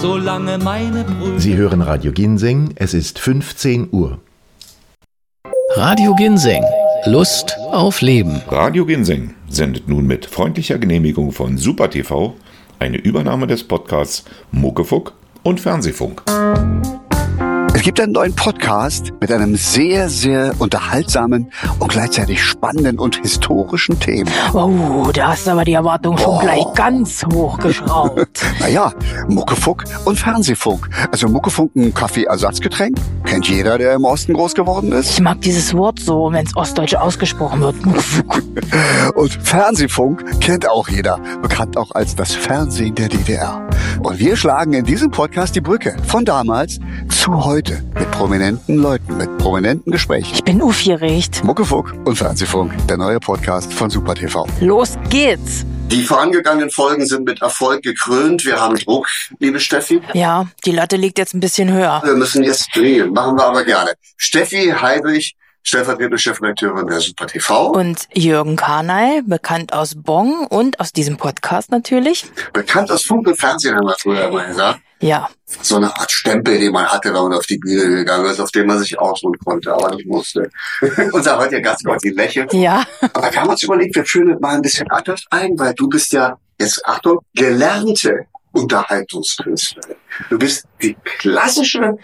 solange meine Brüder... Sie hören Radio Ginseng, es ist 15 Uhr. Radio Ginseng. Lust auf Leben. Radio Ginseng sendet nun mit freundlicher Genehmigung von Super TV eine Übernahme des Podcasts Muckefuck und Fernsehfunk. Es gibt einen neuen Podcast mit einem sehr, sehr unterhaltsamen und gleichzeitig spannenden und historischen Thema. Oh, da hast du aber die Erwartung schon gleich ganz hochgeschraubt. Naja, Muckefuck und Fernsehfunk. Also Muckefuck, ein Kaffeeersatzgetränk. Kennt jeder, der im Osten groß geworden ist. Ich mag dieses Wort so, wenn es ostdeutsch ausgesprochen wird. Und Fernsehfunk kennt auch jeder. Bekannt auch als das Fernsehen der DDR. Und wir schlagen in diesem Podcast die Brücke von damals zu heute. Mit prominenten Leuten, mit prominenten Gesprächen. Ich bin aufgeregt. Muckefuck und Fernsehfunk, der neue Podcast von Super TV. Los geht's! Die vorangegangenen Folgen sind mit Erfolg gekrönt. Wir haben Druck, liebe Steffi. Ja, die Latte liegt jetzt ein bisschen höher. Wir müssen jetzt drehen, machen wir aber gerne. Steffi Heidrich, stellvertretende Chefredakteurin der Super TV. Und Jürgen Karnay, bekannt aus Bong und aus diesem Podcast natürlich. Bekannt aus Funk und Fernsehen, haben wir früher mal gesagt. Ja. So eine Art Stempel, den man hatte, wenn man auf die Bühne gegangen ist, auf den man sich ausruhen konnte, aber nicht musste. Unser heutiger Gast, Gott, lächelt. Ja. Aber wir haben uns überlegt, wir führen das mal ein bisschen anders ein, weil du bist ja, jetzt Achtung, gelernte Unterhaltungskünstlerin. Du bist die klassische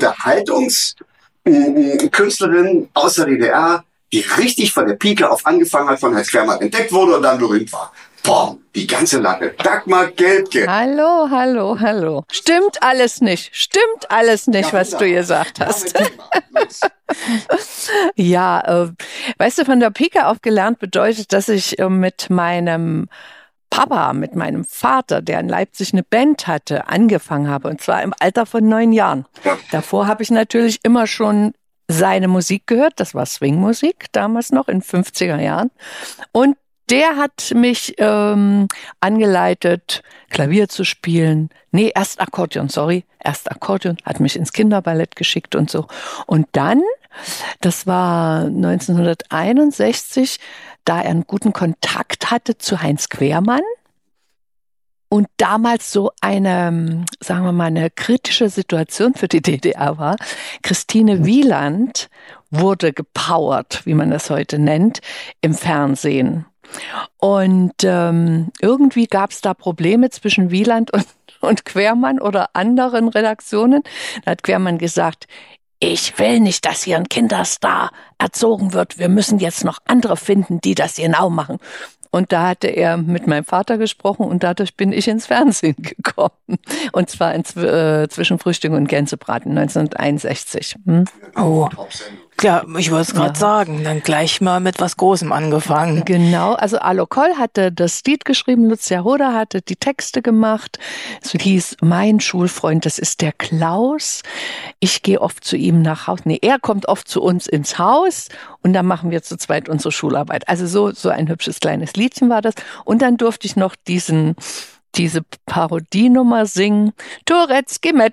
Unterhaltungskünstlerin aus der DDR, die richtig von der Pike auf angefangen hat, von Heinz Quermann entdeckt wurde und dann berühmt war. Boah, die ganze Latte. Dagmar Gelbke. Hallo. Stimmt alles nicht, ja, was du gesagt hast. Ja, weißt du, von der Pike auf gelernt bedeutet, dass ich mit meinem Papa, mit meinem Vater, der in Leipzig eine Band hatte, angefangen habe. Und zwar im Alter von 9 Jahren. Ja. Davor habe ich natürlich immer schon seine Musik gehört. Das war Swingmusik, damals noch in 50er Jahren. Und der hat mich angeleitet, Klavier zu spielen. Erst Akkordeon, hat mich ins Kinderballett geschickt und so. Und dann, das war 1961, da er einen guten Kontakt hatte zu Heinz Quermann und damals so eine, sagen wir mal, eine kritische Situation für die DDR war. Christine Wieland wurde gepowert, wie man das heute nennt, im Fernsehen. Und irgendwie gab es da Probleme zwischen Wieland und Quermann oder anderen Redaktionen. Da hat Quermann gesagt, ich will nicht, dass hier ein Kinderstar erzogen wird. Wir müssen jetzt noch andere finden, die das genau machen. Und da hatte er mit meinem Vater gesprochen und dadurch bin ich ins Fernsehen gekommen. Und zwar zwischen Frühstück und Gänsebraten 1961. Oh, ja, ich wollte es gerade sagen, dann gleich mal mit was Großem angefangen. Genau, also Alo Koll hatte das Lied geschrieben, Lucia Hoda hatte die Texte gemacht. Es hieß, mein Schulfreund, das ist der Klaus. Ich gehe oft zu ihm nach Hause. Er kommt oft zu uns ins Haus und dann machen wir zu zweit unsere Schularbeit. Also so ein hübsches kleines Liedchen war das. Und dann durfte ich noch diese Parodienummer singen. Turetzki, met,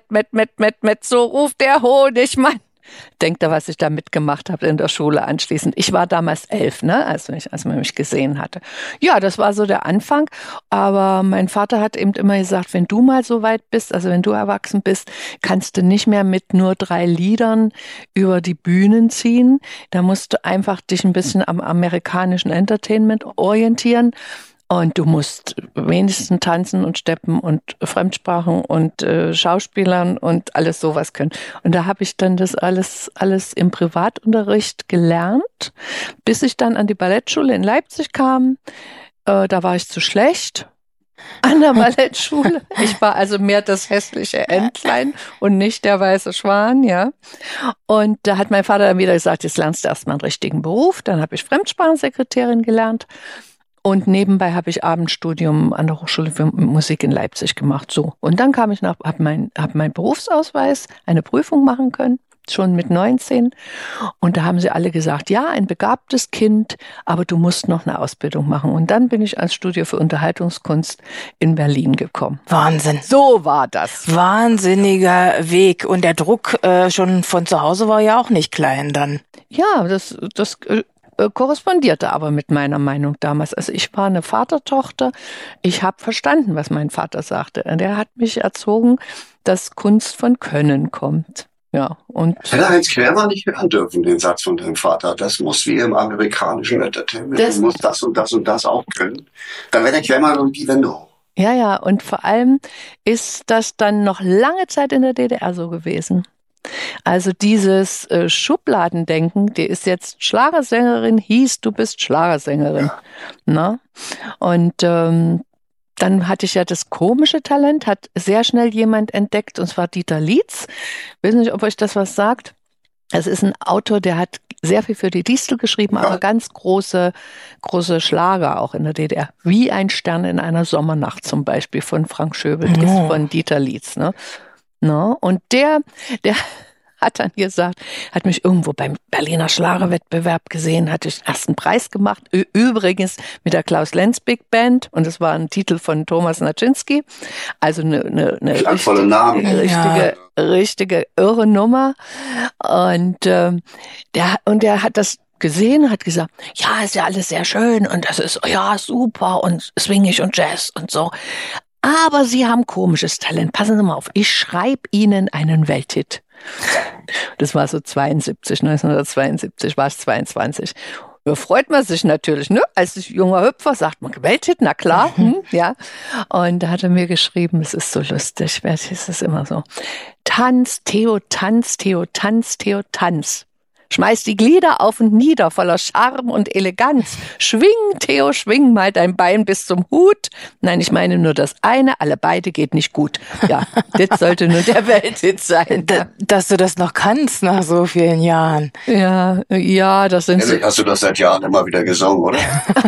so ruft der Honigmann. Denkt da, was ich da mitgemacht habe in der Schule anschließend. Ich war damals 11, als man mich gesehen hatte. Ja, das war so der Anfang. Aber mein Vater hat eben immer gesagt, wenn du mal so weit bist, also wenn du erwachsen bist, kannst du nicht mehr mit nur 3 Liedern über die Bühnen ziehen. Da musst du einfach dich ein bisschen am amerikanischen Entertainment orientieren. Und du musst wenigstens tanzen und steppen und Fremdsprachen und Schauspielern und alles sowas können. Und da habe ich dann das alles im Privatunterricht gelernt, bis ich dann an die Ballettschule in Leipzig kam. Da war ich zu schlecht an der Ballettschule. Ich war also mehr das hässliche Entlein und nicht der weiße Schwan, ja. Und da hat mein Vater dann wieder gesagt, jetzt lernst du erstmal einen richtigen Beruf. Dann habe ich Fremdsprachensekretärin gelernt. Und nebenbei habe ich Abendstudium an der Hochschule für Musik in Leipzig gemacht. So. Und dann kam ich hab mein Berufsausweis, eine Prüfung machen können, schon mit 19. Und da haben sie alle gesagt, ja, ein begabtes Kind, aber du musst noch eine Ausbildung machen. Und dann bin ich ans Studio für Unterhaltungskunst in Berlin gekommen. Wahnsinn. So war das. Wahnsinniger Weg. Und der Druck schon von zu Hause war ja auch nicht klein dann. Ja, das korrespondierte aber mit meiner Meinung damals. Also ich war eine Vatertochter. Ich habe verstanden, was mein Vater sagte. Und er hat mich erzogen, dass Kunst von Können kommt. Ja, und Hätte Heinz Quermann nicht hören dürfen, den Satz von deinem Vater. Das muss wie im amerikanischen Entertainment. Du musst das und das und das auch können. Dann wäre der Quermann irgendwie die Wende hoch. ja, und vor allem ist das dann noch lange Zeit in der DDR so gewesen. Also dieses Schubladendenken, die ist jetzt Schlagersängerin, hieß, du bist Schlagersängerin. Na? Und dann hatte ich ja das komische Talent, hat sehr schnell jemand entdeckt, und zwar Dieter Lietz. Ich weiß nicht, ob euch das was sagt. Es ist ein Autor, der hat sehr viel für die Distel geschrieben, aber ganz große Schlager auch in der DDR. Wie ein Stern in einer Sommernacht zum Beispiel von Frank Schöbel, ist von Dieter Lietz. Ne? No, und der hat dann gesagt, hat mich irgendwo beim Berliner Schlagerwettbewerb gesehen, hatte ich den ersten Preis gemacht, übrigens mit der Klaus Lenz Big Band, und das war ein Titel von Thomas Naczynski, also eine richtige irre Nummer, und der hat das gesehen, hat gesagt, ja, ist ja alles sehr schön und das ist, ja, super und swingig und Jazz und so. Aber Sie haben komisches Talent. Passen Sie mal auf, ich schreibe Ihnen einen Welthit. Das war so 1972 war es 22. Da freut man sich natürlich, ne? Als junger Hüpfer sagt man, Welthit, na klar, ja. Und da hat er mir geschrieben, es ist so lustig, es ist immer so. Tanz, Theo, tanz, Theo, tanz, Theo, tanz. Schmeiß die Glieder auf und nieder, voller Charme und Eleganz. Schwing, Theo, schwing mal dein Bein bis zum Hut. Nein, ich meine nur das eine, alle beide geht nicht gut. Ja, das sollte nur der Welthit sein. Dass du das noch kannst nach so vielen Jahren. Ja, das sind so. Hast du das seit Jahren immer wieder gesungen, oder?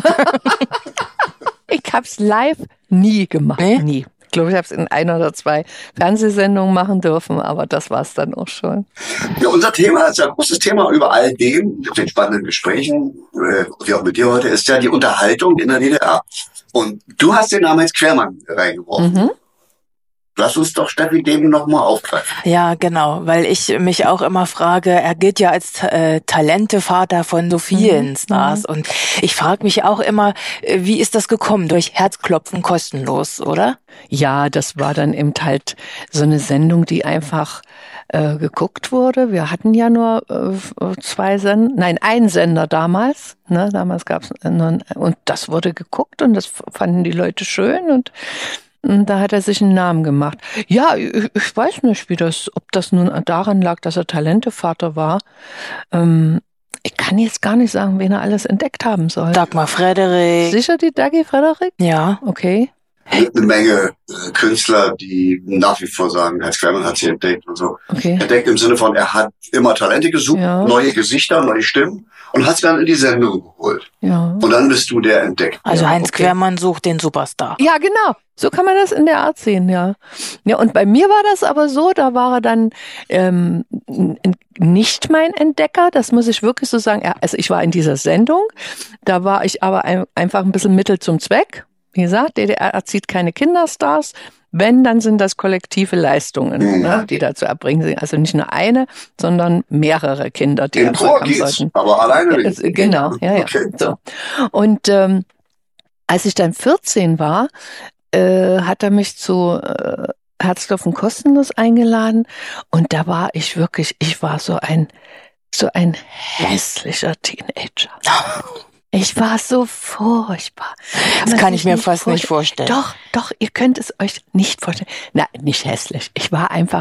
Ich hab's live nie gemacht, nie. Ich glaube, ich habe es in 1 oder 2 Fernsehsendungen machen dürfen, aber das war's dann auch schon. Ja, unser Thema ist ein großes Thema über all dem, den spannenden Gesprächen, wie auch mit dir heute, ist ja die Unterhaltung in der DDR. Und du hast den Namen Heinz Quermann reingeworfen. Lass uns doch, Steffi, dem nochmal aufgreifen. Ja, genau, weil ich mich auch immer frage, er gilt ja als Talentevater von so vielen Stars. Und ich frage mich auch immer, wie ist das gekommen? Durch Herzklopfen kostenlos, oder? Ja, das war dann eben halt so eine Sendung, die einfach geguckt wurde. Wir hatten ja nur 2 Sender, nein, einen Sender damals. Ne? Damals gab's und das wurde geguckt und das fanden die Leute schön und da hat er sich einen Namen gemacht. Ja, ich weiß nicht, ob das nun daran lag, dass er Talentevater war. Ich kann jetzt gar nicht sagen, wen er alles entdeckt haben soll. Dagmar Frederik. Sicher die Daggy Frederik? Ja. Okay. Eine Menge Künstler, die nach wie vor sagen, Heinz Quermann hat sie entdeckt und so. Okay. Entdeckt im Sinne von, er hat immer Talente gesucht, neue Gesichter, neue Stimmen und hat sie dann in die Sendung geholt. Ja. Und dann bist du der Entdeckte. Also Heinz Quermann sucht den Superstar. Ja, genau. So kann man das in der Art sehen, ja. Ja, und bei mir war das aber so, da war er dann nicht mein Entdecker, das muss ich wirklich so sagen. Also ich war in dieser Sendung, da war ich aber einfach ein bisschen Mittel zum Zweck. Wie gesagt, DDR erzieht keine Kinderstars. Wenn, dann sind das kollektive Leistungen, ne, die da zu erbringen sind. Also nicht nur eine, sondern mehrere Kinder, die erfolgen sollten. Aber alleine nicht. Genau, ja. Okay. So. Und als ich dann 14 war, hat er mich zu Herzklopfen kostenlos eingeladen. Und da war ich war so ein hässlicher Teenager. Ich war so furchtbar. Das kann ich mir fast nicht vorstellen. Doch, ihr könnt es euch nicht vorstellen. Na, nicht hässlich. Ich war einfach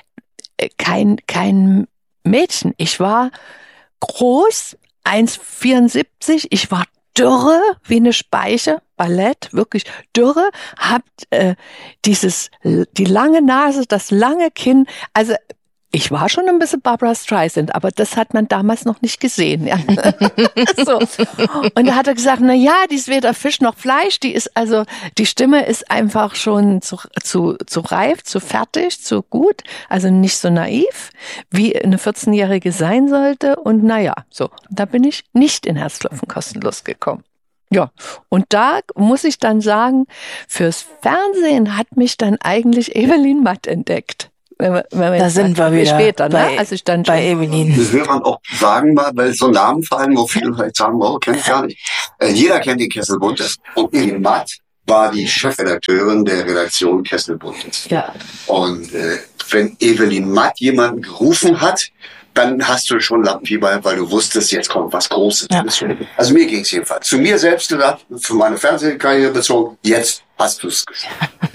kein Mädchen. Ich war groß, 1,74. Ich war dürre wie eine Speiche, Ballett, wirklich dürre. Hab die lange Nase, das lange Kinn. Also ich war schon ein bisschen Barbra Streisand, aber das hat man damals noch nicht gesehen. Ja. So. Und da hat er gesagt, na ja, die ist weder Fisch noch Fleisch, die Stimme ist einfach schon zu reif, zu fertig, zu gut, also nicht so naiv, wie eine 14-Jährige sein sollte. Und naja, so, da bin ich nicht in Herzklopfen kostenlos gekommen. Ja, und da muss ich dann sagen, fürs Fernsehen hat mich dann eigentlich Evelyn Matt entdeckt. Da sind wir wieder später, bei, ne? Als ich dann bei Evelyn. Das will man auch sagen, weil so Namen fallen, wo viele vielleicht sagen, oh, kenn ich gar nicht. Jeder kennt die Kesselbuntes. Und Evelyn Matt war die Chefredakteurin der Redaktion Kesselbuntes. Ja. Und wenn Evelyn Matt jemanden gerufen hat, dann hast du schon Lampenfieber, weil du wusstest, jetzt kommt was Großes. Ja. Also mir ging es jedenfalls. Zu mir selbst gesagt, für meine Fernsehkarriere bezogen, jetzt hast du es geschafft.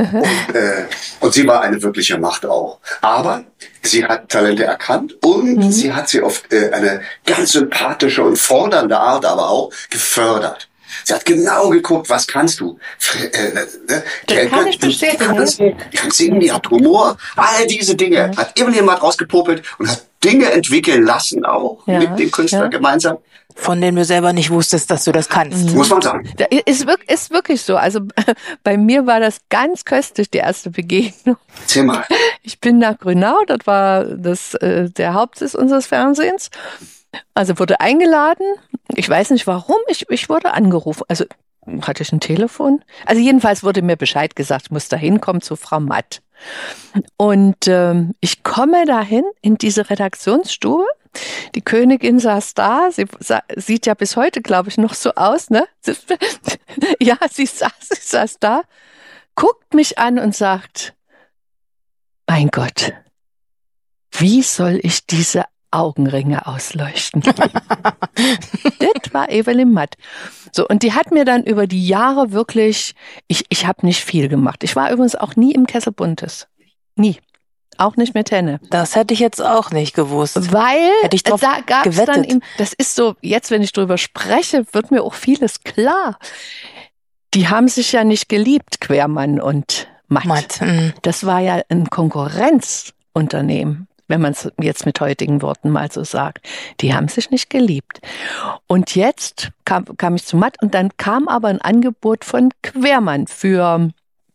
Und sie war eine wirkliche Macht auch. Aber sie hat Talente erkannt und sie hat sie auf eine ganz sympathische und fordernde Art aber auch gefördert. Sie hat genau geguckt, was kannst du. Das kann ich bestätigen. Kannst singen, die hat Humor, all diese Dinge. Hat Evelyn mal rausgepopelt und hat Dinge entwickeln lassen auch mit dem Künstler gemeinsam. Von denen du selber nicht wusstest, dass du das kannst. Muss man sagen. Ist wirklich so. Also bei mir war das ganz köstlich, die erste Begegnung. Erzähl mal. Ich bin nach Grünau, dort war der Hauptsitz unseres Fernsehens. Also wurde eingeladen. Ich weiß nicht warum, ich wurde angerufen. Also hatte ich ein Telefon? Also jedenfalls wurde mir Bescheid gesagt, ich muss da hinkommen zu Frau Matt. Und ich komme dahin in diese Redaktionsstube. Die Königin saß da. Sie sieht ja bis heute, glaube ich, noch so aus, ne? Ja, sie saß da, guckt mich an und sagt, mein Gott, wie soll ich diese Augenringe ausleuchten? Das war Evelyn Matt. So, und die hat mir dann über die Jahre wirklich, ich habe nicht viel gemacht. Ich war übrigens auch nie im Kesselbuntes. Nie. Auch nicht mit Henne. Das hätte ich jetzt auch nicht gewusst. Weil hätte ich drauf da gab es dann gewettet. das ist so, jetzt wenn ich drüber spreche, wird mir auch vieles klar. Die haben sich ja nicht geliebt, Quermann und Matt. Das war ja ein Konkurrenzunternehmen, wenn man es jetzt mit heutigen Worten mal so sagt. Die haben sich nicht geliebt. Und jetzt kam ich zu Matt und dann kam aber ein Angebot von Quermann für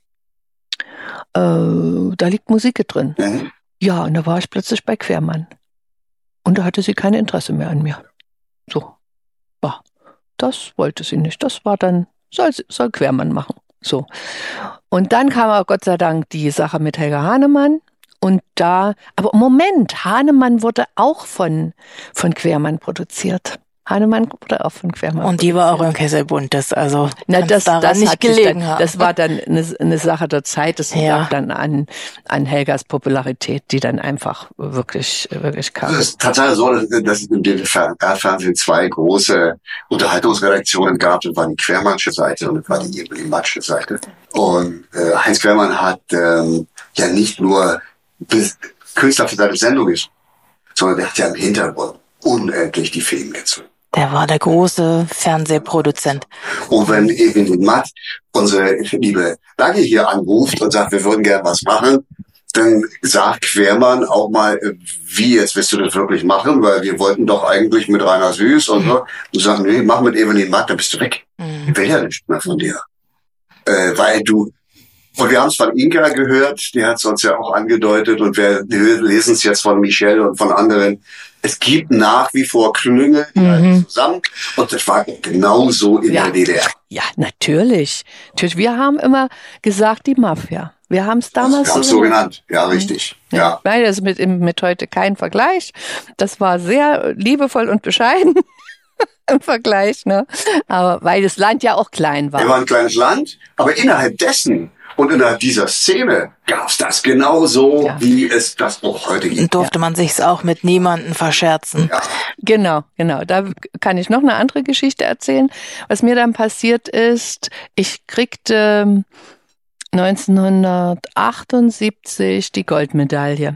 da liegt Musik drin. Ja, und da war ich plötzlich bei Quermann. Und da hatte sie kein Interesse mehr an mir. So. Ja, das wollte sie nicht. Das war dann, soll Quermann machen. So. Und dann kam aber Gott sei Dank die Sache mit Helga Hahnemann. Und aber Moment, Hahnemann wurde auch von Quermann produziert. Hahnemann wurde auch von Quermann. Und die war auch im Kesselbuntes, also das nicht gelegen haben. Das war dann eine Sache der Zeit, das lag dann an Helgas Popularität, die dann einfach wirklich kam. Es ist tatsächlich so, dass es im DDR-Fernsehen zwei große Unterhaltungsredaktionen gab. Das war die Quermannsche Seite und das war die Evelyn Mattsche Seite. Und Heinz Quermann hat ja nicht nur Künstler für seine Sendung ist, sondern der hat ja im Hintergrund unendlich die Fäden gezogen. Der war der große Fernsehproduzent. Und wenn Evelyn Matt, unsere liebe Dagi hier anruft und sagt, wir würden gerne was machen, dann sagt Quermann auch mal, wie, jetzt willst du das wirklich machen? Weil wir wollten doch eigentlich mit Rainer Süß und so. Und sagen, nee, mach mit Evelyn Matt, dann bist du weg. Ich will ja nicht mehr von dir. Weil du, und wir haben es von Inka gehört, die hat es uns ja auch angedeutet und wir lesen es jetzt von Michelle und von anderen. Es gibt nach wie vor Klüngel zusammen und das war genauso in der DDR. Ja, natürlich. Wir haben immer gesagt, die Mafia. Wir haben es damals so genannt. Ja, richtig. Ja. Weil das mit heute kein Vergleich. Das war sehr liebevoll und bescheiden im Vergleich, ne? Aber weil das Land ja auch klein war. Wir waren ein kleines Land, aber innerhalb dessen und innerhalb dieser Szene gab's das genauso, wie es das auch heute gibt. Und durfte man sich's auch mit niemandem verscherzen. Ja. Genau. Da kann ich noch eine andere Geschichte erzählen. Was mir dann passiert ist, ich kriegte 1978 die Goldmedaille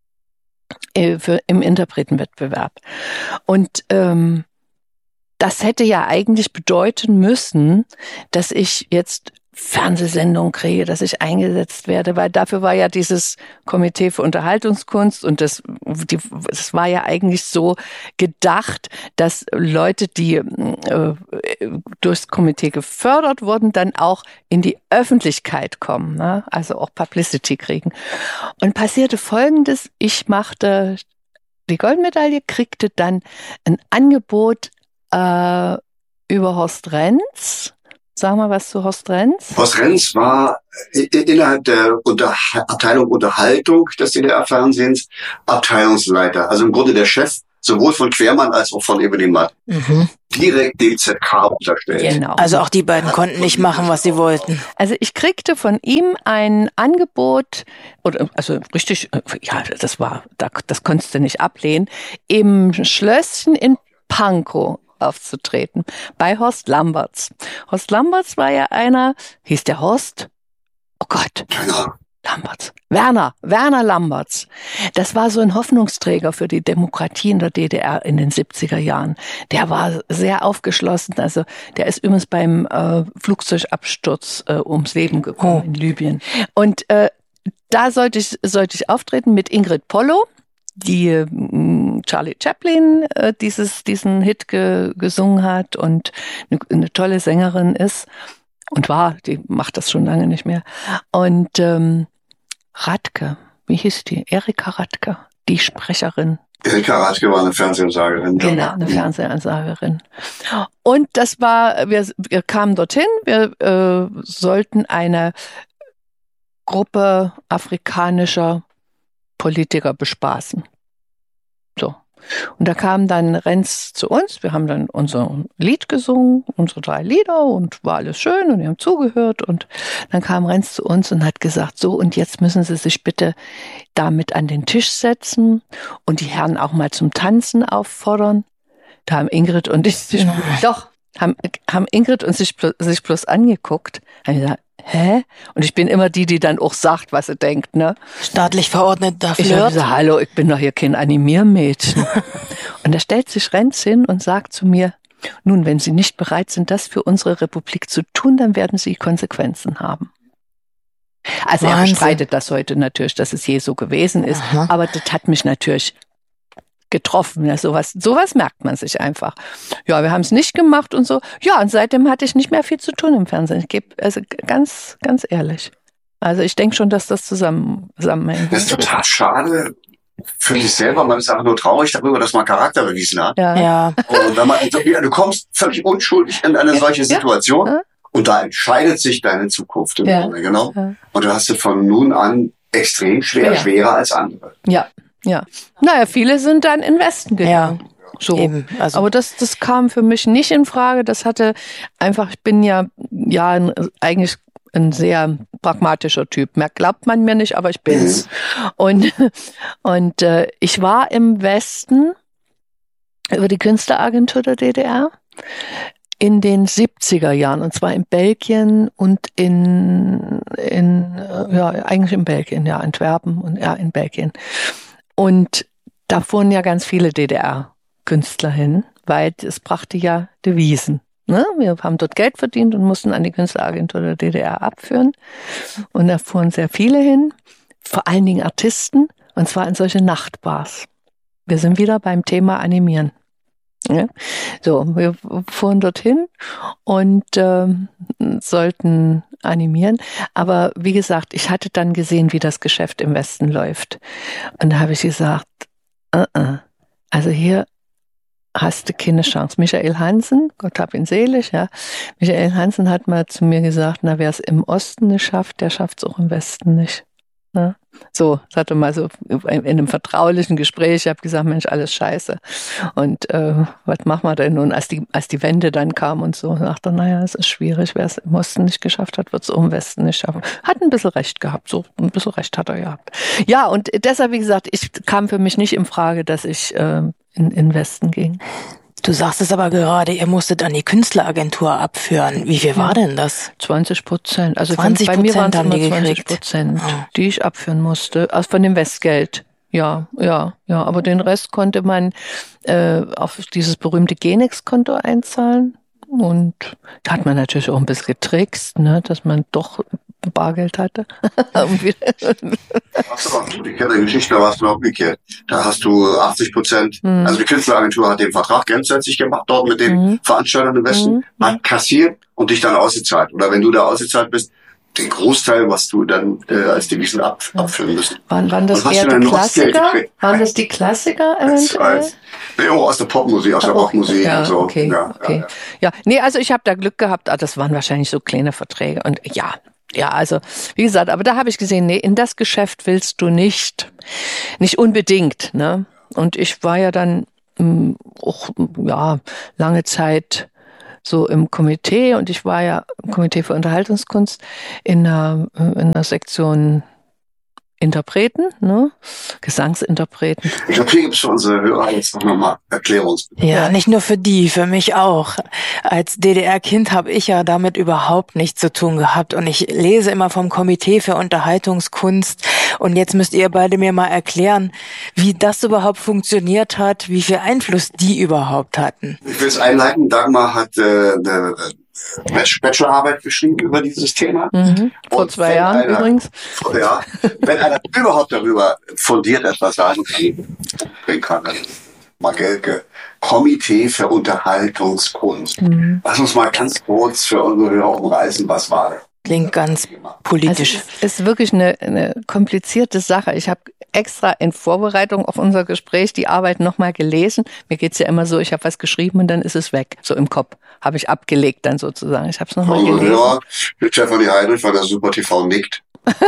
im Interpretenwettbewerb. Und das hätte ja eigentlich bedeuten müssen, dass ich jetzt Fernsehsendung kriege, dass ich eingesetzt werde, weil dafür war ja dieses Komitee für Unterhaltungskunst und das war ja eigentlich so gedacht, dass Leute, die durchs Komitee gefördert wurden, dann auch in die Öffentlichkeit kommen, ne? Also auch Publicity kriegen. Und passierte Folgendes, ich machte die Goldmedaille, kriegte dann ein Angebot über Horst Renz Sag mal was zu Horst Renz. Horst Renz war innerhalb der Abteilung Unterhaltung des DDR-Fernsehens Abteilungsleiter. Also im Grunde der Chef sowohl von Quermann als auch von Evelyn Matt. Direkt dem ZK unterstellt. Genau. Also auch die beiden konnten nicht machen, was sie wollten. Also ich kriegte von ihm ein Angebot, also richtig, ja, das konntest du nicht ablehnen, im Schlösschen in Pankow aufzutreten, bei Horst Lambertz. Horst Lambertz war ja hieß der Horst? Oh Gott. Genau. Lambertz. Werner Lambertz. Das war so ein Hoffnungsträger für die Demokratie in der DDR in den 70er Jahren. Der war sehr aufgeschlossen. Also der ist übrigens beim Flugzeugabsturz ums Leben gekommen in Libyen. Und da sollte ich auftreten mit Ingrid Pollow, die Charlie Chaplin diesen Hit gesungen hat und eine tolle Sängerin ist. Und die macht das schon lange nicht mehr. Und Radke, wie hieß die? Erika Radke, die Sprecherin. Erika Radke war eine Fernsehansagerin. Genau, eine Fernsehansagerin. Und wir kamen dorthin, wir sollten eine Gruppe afrikanischer Politiker bespaßen. So. Und da kam dann Renz zu uns, wir haben dann unser Lied gesungen, unsere 3 Lieder und war alles schön und wir haben zugehört und dann kam Renz zu uns und hat gesagt, so und jetzt müssen Sie sich bitte damit an den Tisch setzen und die Herren auch mal zum Tanzen auffordern. Da haben Ingrid und ich sich bloß angeguckt, haben gesagt, hä? Und ich bin immer die dann auch sagt, was sie denkt, ne? Staatlich verordneter Flirt. Ich habe gesagt, hallo, ich bin doch hier kein Animiermädchen. Und da stellt sich Renz hin und sagt zu mir, nun, wenn Sie nicht bereit sind, das für unsere Republik zu tun, dann werden Sie Konsequenzen haben. Also er bestreitet das heute natürlich, dass es je so gewesen ist. Aha. Aber das hat mich natürlich getroffen. Ja, sowas merkt man sich einfach. Ja, wir haben es nicht gemacht und so. Ja, und seitdem hatte ich nicht mehr viel zu tun im Fernsehen. Ich gebe, also ganz, ganz ehrlich. Also ich denke schon, dass das zusammenhängt. Das ist total schade für dich selber. Man ist einfach nur traurig darüber, dass man Charakter bewiesen hat. Ja. Und wenn du kommst völlig unschuldig in eine solche Situation. Ja. Und da entscheidet sich deine Zukunft im Grunde, genau. Ja. Und du hast es von nun an extrem schwerer als andere. Ja. Naja, viele sind dann in den Westen gegangen. Ja, so. Eben, also. Aber das kam für mich nicht in Frage. Das hatte einfach, ich bin eigentlich ein sehr pragmatischer Typ. Mehr glaubt man mir nicht, aber ich bin's. Und ich war im Westen über die Künstleragentur der DDR in den 70er Jahren, und zwar in Belgien und eigentlich in Belgien, Antwerpen und in Belgien. Und da fuhren ja ganz viele DDR-Künstler hin, weil es brachte ja Devisen. Ne? Wir haben dort Geld verdient und mussten an die Künstleragentur der DDR abführen. Und da fuhren sehr viele hin, vor allen Dingen Artisten, und zwar in solche Nachtbars. Wir sind wieder beim Thema Animieren. Ja? So, wir fuhren dorthin und sollten animieren. Aber wie gesagt, ich hatte dann gesehen, wie das Geschäft im Westen läuft. Und da habe ich gesagt, also hier hast du keine Chance. Michael Hansen, Gott hab ihn selig, ja. Michael Hansen hat mal zu mir gesagt, wer es im Osten nicht schafft, der schafft es auch im Westen nicht. Ja? So, das hatte mal so in einem vertraulichen Gespräch, ich habe gesagt, Mensch, alles scheiße. Und was machen wir denn nun, als die Wende dann kam und so, sagte, es ist schwierig, wer es im Osten nicht geschafft hat, wird es auch im Westen nicht schaffen. Hat ein bisschen recht gehabt, so ein bisschen recht hat er gehabt. Ja, und deshalb, wie gesagt, ich kam für mich nicht in Frage, dass ich in den Westen ging. Du sagst es aber gerade, ihr musstet an die Künstleragentur abführen. Wie viel war denn das? 20%. Also 20% bei mir waren es haben immer die 20%, die ich abführen musste. Also von dem Westgeld. Ja. Aber den Rest konnte man auf dieses berühmte Genex-Konto einzahlen. Und da hat man natürlich auch ein bisschen getrickst, ne, dass man doch Bargeld hatte. Die Geschichte war es noch umgekehrt. Da hast du 80%, also die Künstleragentur hat den Vertrag grenzwertig gemacht, dort mit den Veranstaltern im Westen, hat kassiert und dich dann ausgezahlt. Oder wenn du da ausgezahlt bist, den Großteil, was du dann als Devisen abführen müssen. Waren das eher die Klassiker? Waren das die Klassiker eventuell? Ja, aus der Popmusik, aus der Rockmusik ja, und so. Okay, ja, okay. Ja, nee, also ich habe da Glück gehabt, das waren wahrscheinlich so kleine Verträge und ja, also wie gesagt, aber da habe ich gesehen, nee, in das Geschäft willst du nicht unbedingt, ne? Und ich war ja dann auch lange Zeit so im Komitee und ich war ja im Komitee für Unterhaltungskunst in einer Sektion Interpreten, ne? Gesangsinterpreten. Ich glaube, hier gibt es für unsere Hörer jetzt noch mal Erklärungsbedarf. Ja, nicht nur für die, für mich auch. Als DDR-Kind habe ich ja damit überhaupt nichts zu tun gehabt und ich lese immer vom Komitee für Unterhaltungskunst und jetzt müsst ihr beide mir mal erklären, wie das überhaupt funktioniert hat, wie viel Einfluss die überhaupt hatten. Ich will es einleiten. Dagmar hat eine Bachelorarbeit geschrieben über dieses Thema. Vor 2 Jahren übrigens. Ja, wenn einer überhaupt darüber fundiert etwas sagen kann, dann Magelke, Komitee für Unterhaltungskunst. Lass uns mal ganz kurz für unsere Hörer umreißen, was war das? Klingt ganz politisch. Also es ist wirklich eine komplizierte Sache. Ich habe extra in Vorbereitung auf unser Gespräch die Arbeit nochmal gelesen. Mir geht's ja immer so, ich habe was geschrieben und dann ist es weg. So im Kopf. Habe ich abgelegt dann sozusagen. Ich habe es nochmal gelesen. Ja, Stefanie Heinrich von der Super TV nickt.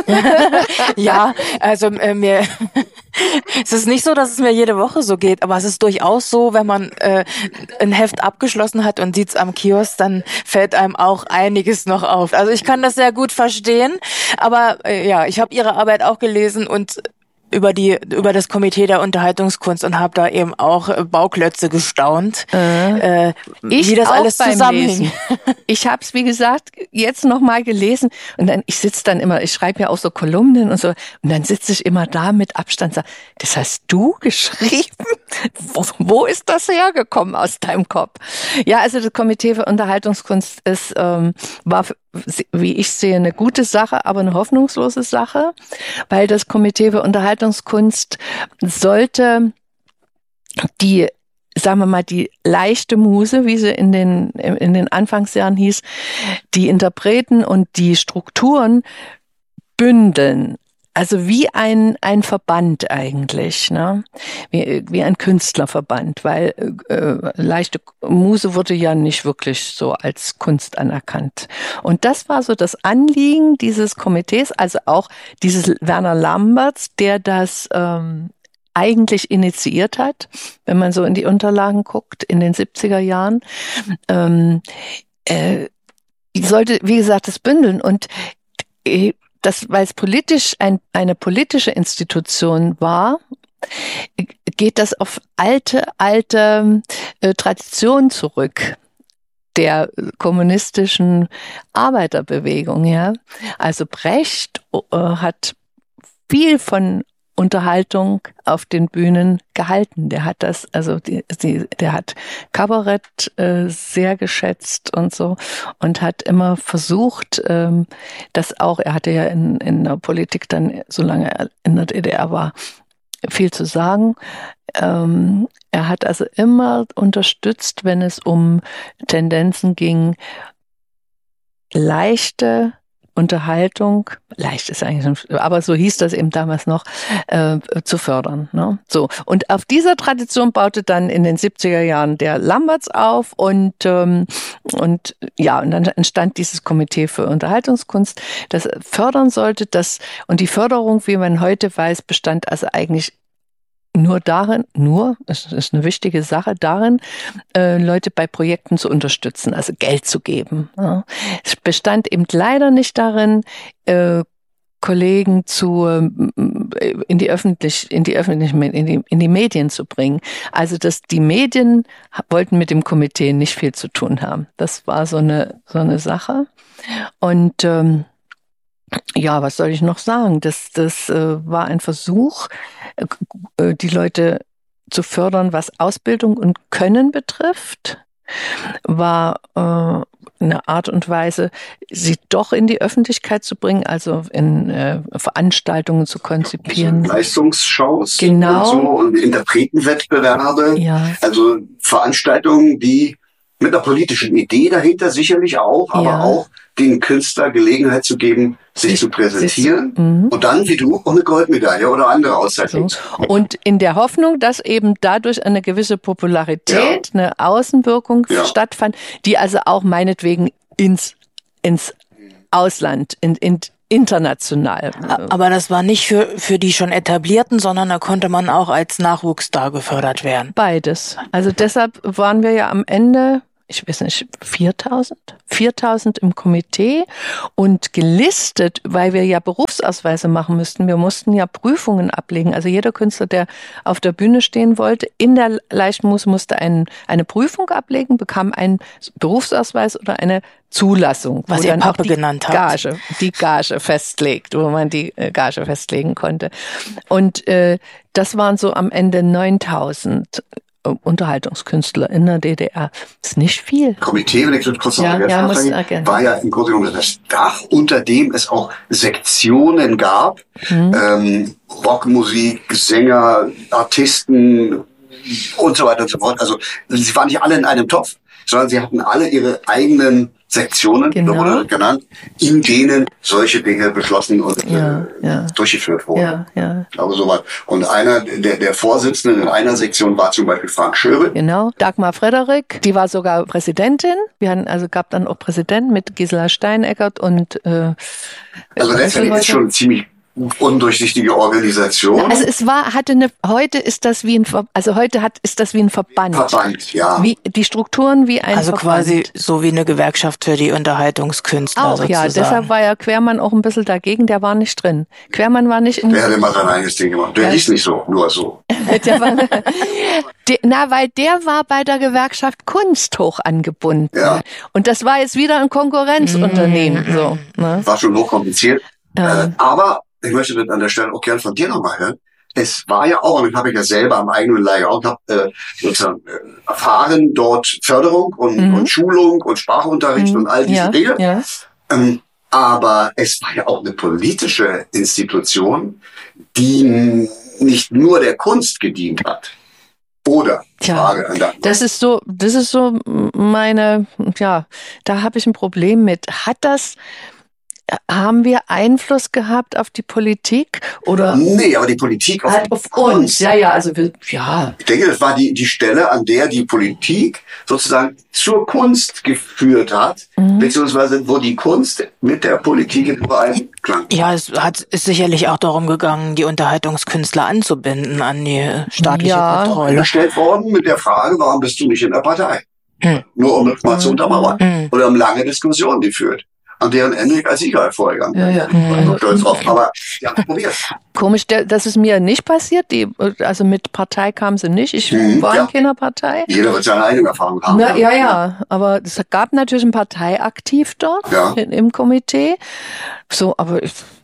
Ja, also es ist nicht so, dass es mir jede Woche so geht, aber es ist durchaus so, wenn man ein Heft abgeschlossen hat und sieht's am Kiosk, dann fällt einem auch einiges noch auf. Also ich kann das sehr gut verstehen, aber ich habe ihre Arbeit auch gelesen und über das Komitee der Unterhaltungskunst und habe da eben auch Bauklötze gestaunt, wie das alles zusammenhängt. Ich habe es, wie gesagt, jetzt nochmal gelesen und dann ich schreibe ja auch so Kolumnen und so und dann sitze ich immer da mit Abstand und sage, das hast du geschrieben? Wo ist das hergekommen aus deinem Kopf? Ja, also das Komitee für Unterhaltungskunst war, wie ich sehe, eine gute Sache, aber eine hoffnungslose Sache, weil das Komitee für Unterhaltungskunst sollte die, sagen wir mal, die leichte Muse, wie sie in den Anfangsjahren hieß, die Interpreten und die Strukturen bündeln. Also wie ein Verband eigentlich, ne? Wie ein Künstlerverband, weil leichte Muse wurde ja nicht wirklich so als Kunst anerkannt. Und das war so das Anliegen dieses Komitees, also auch dieses Werner Lamberts, der das eigentlich initiiert hat, wenn man so in die Unterlagen guckt, in den 70er Jahren, sollte, wie gesagt, das bündeln und weil es politisch eine politische Institution war, geht das auf alte Traditionen zurück der kommunistischen Arbeiterbewegung, ja. Also Brecht hat viel von Unterhaltung auf den Bühnen gehalten. Der hat das, also der hat Kabarett sehr geschätzt und so und hat immer versucht, das auch, er hatte ja in der Politik dann, solange er in der DDR war, viel zu sagen. Er hat also immer unterstützt, wenn es um Tendenzen ging, leichte Unterhaltung, leicht ist eigentlich, aber so hieß das eben damals noch, zu fördern. Ne? So. Und auf dieser Tradition baute dann in den 70er Jahren der Lamberts auf und dann entstand dieses Komitee für Unterhaltungskunst, das fördern sollte, und die Förderung, wie man heute weiß, bestand also eigentlich es ist eine wichtige Sache darin, Leute bei Projekten zu unterstützen, also Geld zu geben. Ja. Es bestand eben leider nicht darin, Kollegen in die Medien zu bringen. Also, dass die Medien wollten mit dem Komitee nicht viel zu tun haben. Das war so eine Sache. Und was soll ich noch sagen? Das war ein Versuch, die Leute zu fördern, was Ausbildung und Können betrifft, war eine Art und Weise, sie doch in die Öffentlichkeit zu bringen, also in Veranstaltungen zu konzipieren. Leistungsshows genau. Und so und Interpretenwettbewerbe. Ja. Also Veranstaltungen, die mit einer politischen Idee dahinter sicherlich auch, aber auch den Künstler Gelegenheit zu geben, sich zu präsentieren und dann, wie du, auch eine Goldmedaille oder andere Auszeichnung. So. Und in der Hoffnung, dass eben dadurch eine gewisse Popularität, eine Außenwirkung stattfand, die also auch meinetwegen ins Ausland, international. Aber das war nicht für die schon Etablierten, sondern da konnte man auch als Nachwuchsstar gefördert werden. Beides. Also deshalb waren wir ja am Ende, ich weiß nicht, 4.000 im Komitee und gelistet, weil wir ja Berufsausweise machen müssten. Wir mussten ja Prüfungen ablegen. Also jeder Künstler, der auf der Bühne stehen wollte, in der Leichtmuse musste eine Prüfung ablegen, bekam einen Berufsausweis oder eine Zulassung, was wo ihr dann Pappe auch genannt habt. Die Gage festlegt, wo man die Gage festlegen konnte. Und das waren so am Ende 9.000 Unterhaltungskünstler in der DDR. Das ist nicht viel. Komitee, wenn ich das kurz noch ergänzen, war ja im Grunde genommen das Dach, unter dem es auch Sektionen gab. Rockmusik, Sänger, Artisten und so weiter und so fort. Also sie waren nicht alle in einem Topf, sondern sie hatten alle ihre eigenen Sektionen, so wurde genannt, in denen solche Dinge beschlossen und durchgeführt wurden. Ja. Ich glaube, so was. Und einer der Vorsitzenden in einer Sektion war zum Beispiel Frank Schöbel. Genau. Dagmar Frederik, die war sogar Präsidentin. Wir hatten gab dann auch Präsidenten mit Gisela Steineckert und also letztendlich ist schon ziemlich undurchsichtige Organisation. Also heute ist das wie ein Verband. Verband, ja. Wie die Strukturen wie ein also Verband. Quasi so wie eine Gewerkschaft für die Unterhaltungskünstler auch, sozusagen. Ja, deshalb war ja Quermann auch ein bisschen dagegen, der war nicht drin. Quermann war nicht Der hat immer sein eigenes Ding gemacht. Der hieß nicht so, nur so. Weil der war bei der Gewerkschaft Kunst hoch angebunden. Ja. Und das war jetzt wieder ein Konkurrenzunternehmen. So, ne? War schon hochkompliziert. Aber ich möchte das an der Stelle auch gern von dir nochmal hören. Es war ja auch, und das habe ich ja selber am eigenen Leib auch sozusagen erfahren, dort Förderung und Schulung und Sprachunterricht und all diese Dinge. Ja. Aber es war ja auch eine politische Institution, die nicht nur der Kunst gedient hat. Oder Frage an der das ist so meine, da habe ich ein Problem mit. Haben wir Einfluss gehabt auf die Politik? Oder? Nee, aber die Politik auf uns. Ja, also Ich denke, das war die Stelle, an der die Politik sozusagen zur Kunst geführt hat, beziehungsweise wo die Kunst mit der Politik in Übereinklang. Ja, es ist sicherlich auch darum gegangen, die Unterhaltungskünstler anzubinden an die staatliche Kontrolle. Gestellt worden mit der Frage, warum bist du nicht in der Partei? Nur um das mal zu untermauern. Oder haben lange Diskussionen geführt, an deren Ende ich als Sieger hervorgegangen. Ich bin stolz drauf. Aber ja, probiert. Komisch, das ist mir nicht passiert. Also mit Partei kam sie nicht. Ich war in keiner Partei. Jeder wird seine eigene Erfahrung haben. Aber es gab natürlich ein Parteiaktiv dort im Komitee. So, aber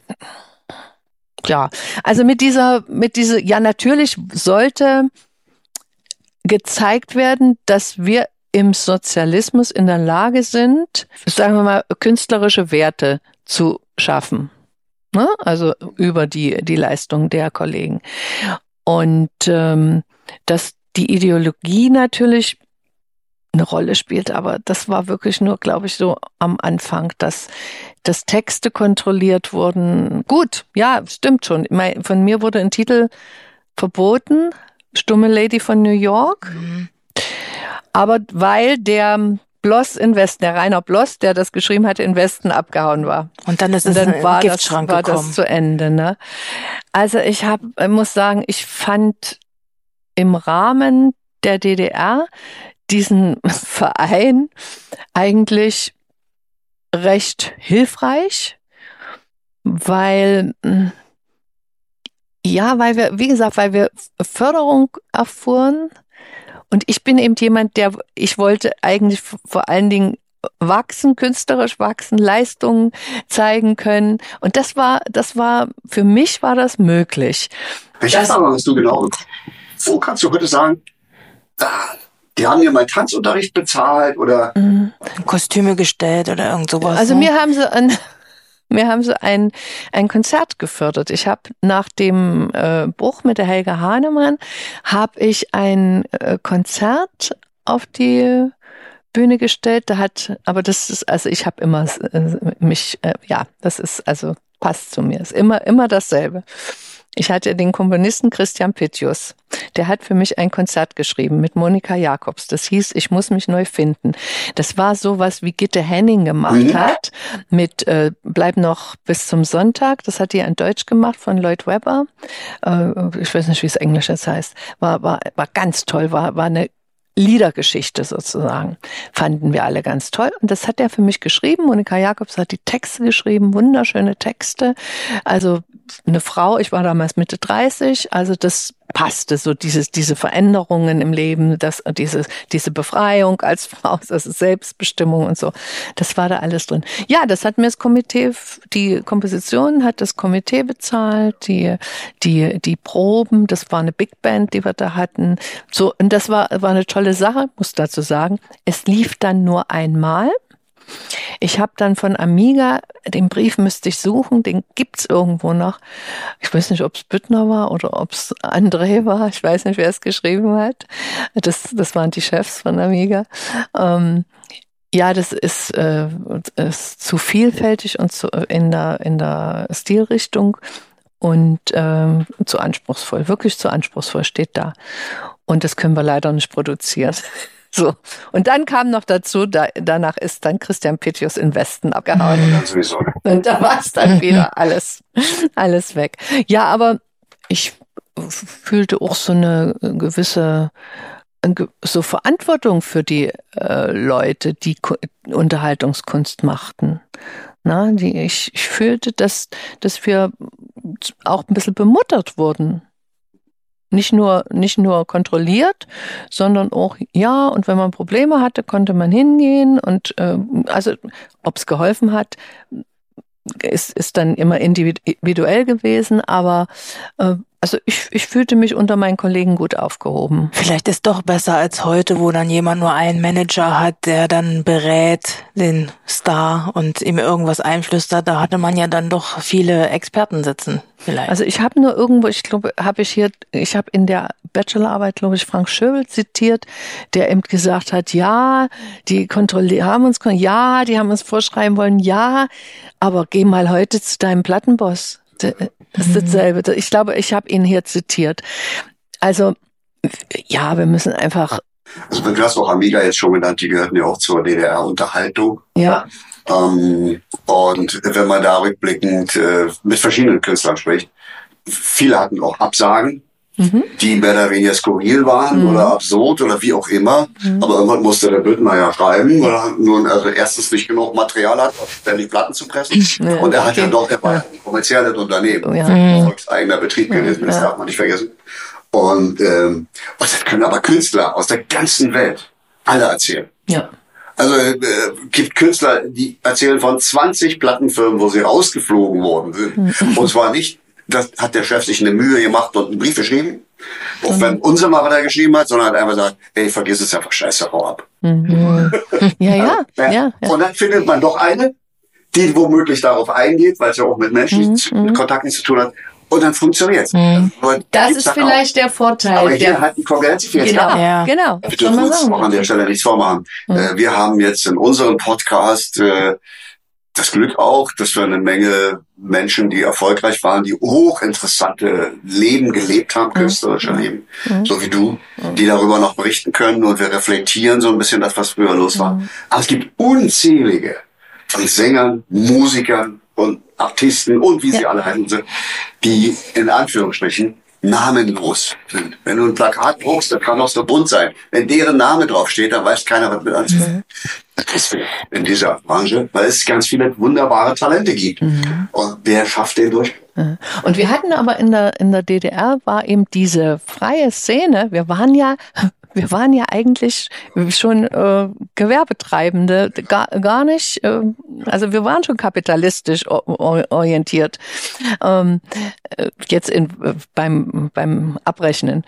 also mit dieser, natürlich sollte gezeigt werden, dass wir im Sozialismus in der Lage sind, sagen wir mal, künstlerische Werte zu schaffen. Ne? Also über die Leistung der Kollegen. Und dass die Ideologie natürlich eine Rolle spielt, aber das war wirklich nur, glaube ich, so am Anfang, dass Texte kontrolliert wurden. Gut, ja, stimmt schon. Von mir wurde ein Titel verboten, Stumme Lady von New York. Aber weil der Bloss in Westen, der Rainer Bloss, der das geschrieben hatte, in Westen abgehauen war. Und dann ist es in den Giftschrank gekommen. War das zu Ende, ne? Also ich muss sagen, ich fand im Rahmen der DDR diesen Verein eigentlich recht hilfreich, weil wir Förderung erfuhren. Und ich bin eben jemand, ich wollte eigentlich vor allen Dingen künstlerisch wachsen, Leistungen zeigen können. Und für mich war das möglich. Welche Erfahrung hast du genau? Wo kannst du heute sagen, die haben mir mal Tanzunterricht bezahlt oder Kostüme gestellt oder irgend sowas? Also mir haben sie ein Konzert gefördert. Ich habe nach dem Bruch mit der Helga Hahnemann ein Konzert auf die Bühne gestellt. Aber das ist, also ich habe immer das ist, also passt zu mir. Ist immer dasselbe. Ich hatte den Komponisten Christian Pittius. Der hat für mich ein Konzert geschrieben mit Monika Jacobs. Das hieß, ich muss mich neu finden. Das war sowas, wie Gitte Henning gemacht hat mit Bleib noch bis zum Sonntag. Das hat die in Deutsch gemacht von Lloyd Webber. Ich weiß nicht, wie es Englisch jetzt heißt. War ganz toll, war eine Liedergeschichte sozusagen. Fanden wir alle ganz toll. Und das hat er für mich geschrieben. Monika Jacobs hat die Texte geschrieben, wunderschöne Texte. Also eine Frau, ich war damals Mitte 30, also das passte so, diese Veränderungen im Leben, diese Befreiung als Frau, das ist Selbstbestimmung und so. Das war da alles drin. Ja, das hat mir das Komitee, die Komposition hat das Komitee bezahlt, die Proben, das war eine Big Band, die wir da hatten. So, und das war eine tolle Sache, muss dazu sagen. Es lief dann nur einmal. Ich habe dann von Amiga, den Brief müsste ich suchen, den gibt's irgendwo noch. Ich weiß nicht, ob es Büttner war oder ob es André war. Ich weiß nicht, wer es geschrieben hat. Das waren die Chefs von Amiga. Ja, das ist zu vielfältig und in der Stilrichtung und zu anspruchsvoll. Wirklich zu anspruchsvoll steht da. Und das können wir leider nicht produzieren. So. Und dann kam noch dazu, danach ist dann Christian Pittius in Westen abgehauen. Und da war es dann wieder alles weg. Ja, aber ich fühlte auch so eine gewisse so Verantwortung für die Leute, die Unterhaltungskunst machten. Na, ich fühlte, dass wir auch ein bisschen bemuttert wurden. Nicht nur kontrolliert, sondern auch, ja, und wenn man Probleme hatte, konnte man hingehen und also ob es geholfen hat, ist dann immer individuell gewesen, aber also ich fühlte mich unter meinen Kollegen gut aufgehoben. Vielleicht ist doch besser als heute, wo dann jemand nur einen Manager hat, der dann berät den Star und ihm irgendwas einflüstert. Da hatte man ja dann doch viele Experten sitzen. Vielleicht. Also ich habe nur irgendwo, ich glaube, ich habe in der Bachelorarbeit, glaube ich, Frank Schöbel zitiert, der eben gesagt hat, ja, die haben uns vorschreiben wollen, ja, aber geh mal heute zu deinem Plattenboss. Das ist dasselbe. Ich glaube, ich habe ihn hier zitiert. Also, ja, wir müssen einfach... Also du hast auch Amiga jetzt schon genannt, die gehörten ja auch zur DDR-Unterhaltung. Ja. Und wenn man da rückblickend mit verschiedenen Künstlern spricht, viele hatten auch Absagen, die mehr oder weniger skurril waren oder absurd oder wie auch immer. Aber irgendwann musste der Büttner ja schreiben, weil er nun also erstens nicht genug Material hat, um ständig Platten zu pressen. Und er hat ja doch, er war ein kommerzielles Unternehmen, volkseigener Betrieb gewesen, das darf man nicht vergessen. Und das können aber Künstler aus der ganzen Welt alle erzählen. Ja. Also gibt Künstler, die erzählen von 20 Plattenfirmen, wo sie rausgeflogen worden sind. Und zwar nicht, das hat der Chef sich eine Mühe gemacht und einen Brief geschrieben, auch wenn unser mal da geschrieben hat, sondern hat einfach gesagt, hey, vergiss es einfach, scheiße, hau ab. Ja. Und dann findet man doch eine, die womöglich darauf eingeht, weil es ja auch mit menschlichen Kontakten zu tun hat. Und dann funktioniert's. Das ist vielleicht der Vorteil. Aber hier hat die Konkurrenz viel jetzt genau. Wir dürfen uns auch an der Stelle nichts vormachen. Wir haben jetzt in unserem Podcast das Glück auch, dass wir eine Menge Menschen, die erfolgreich waren, die hochinteressante Leben gelebt haben, künstlerische Leben, so wie du, die darüber noch berichten können, und wir reflektieren so ein bisschen das, was früher los war. Aber es gibt unzählige von Sängern, Musikern und Artisten und wie sie alle heißen, die in Anführungsstrichen namenlos sind. Wenn du ein Plakat druckst, das kann auch so bunt sein. Wenn deren Name draufsteht, dann weiß keiner, was mit anzufangen. Deswegen in dieser Branche, weil es ganz viele wunderbare Talente gibt. Und wer schafft den durch? Und wir hatten aber in der DDR war eben diese freie Szene. Wir waren ja eigentlich schon Gewerbetreibende, gar nicht, also wir waren schon kapitalistisch orientiert, jetzt beim Abrechnen.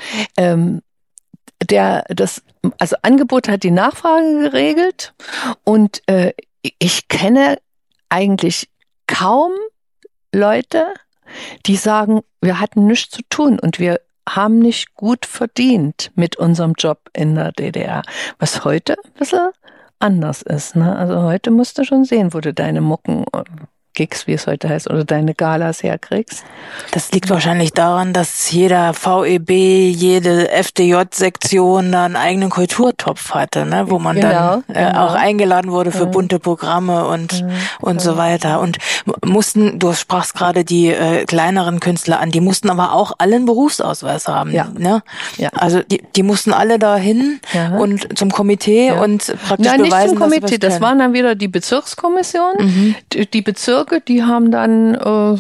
Also Angebot hat die Nachfrage geregelt, und ich kenne eigentlich kaum Leute, die sagen, wir hatten nichts zu tun und wir haben nicht gut verdient mit unserem Job in der DDR. Was heute ein bisschen anders ist. Ne? Also heute musst du schon sehen, wo du deine Mucken, Gigs, wie es heute heißt, oder deine Galas herkriegst. Das liegt wahrscheinlich daran, dass jeder VEB, jede FDJ-Sektion da einen eigenen Kulturtopf hatte, ne? Wo man dann auch eingeladen wurde für bunte Programme und so weiter. Und du sprachst gerade die kleineren Künstler an, die mussten aber auch alle einen Berufsausweis haben. Ja. Ne? Ja. Also die mussten alle dahin und zum Komitee und praktisch beweisen, nicht zum Komitee, das waren dann wieder die Bezirkskommission, die Bezirke, die haben dann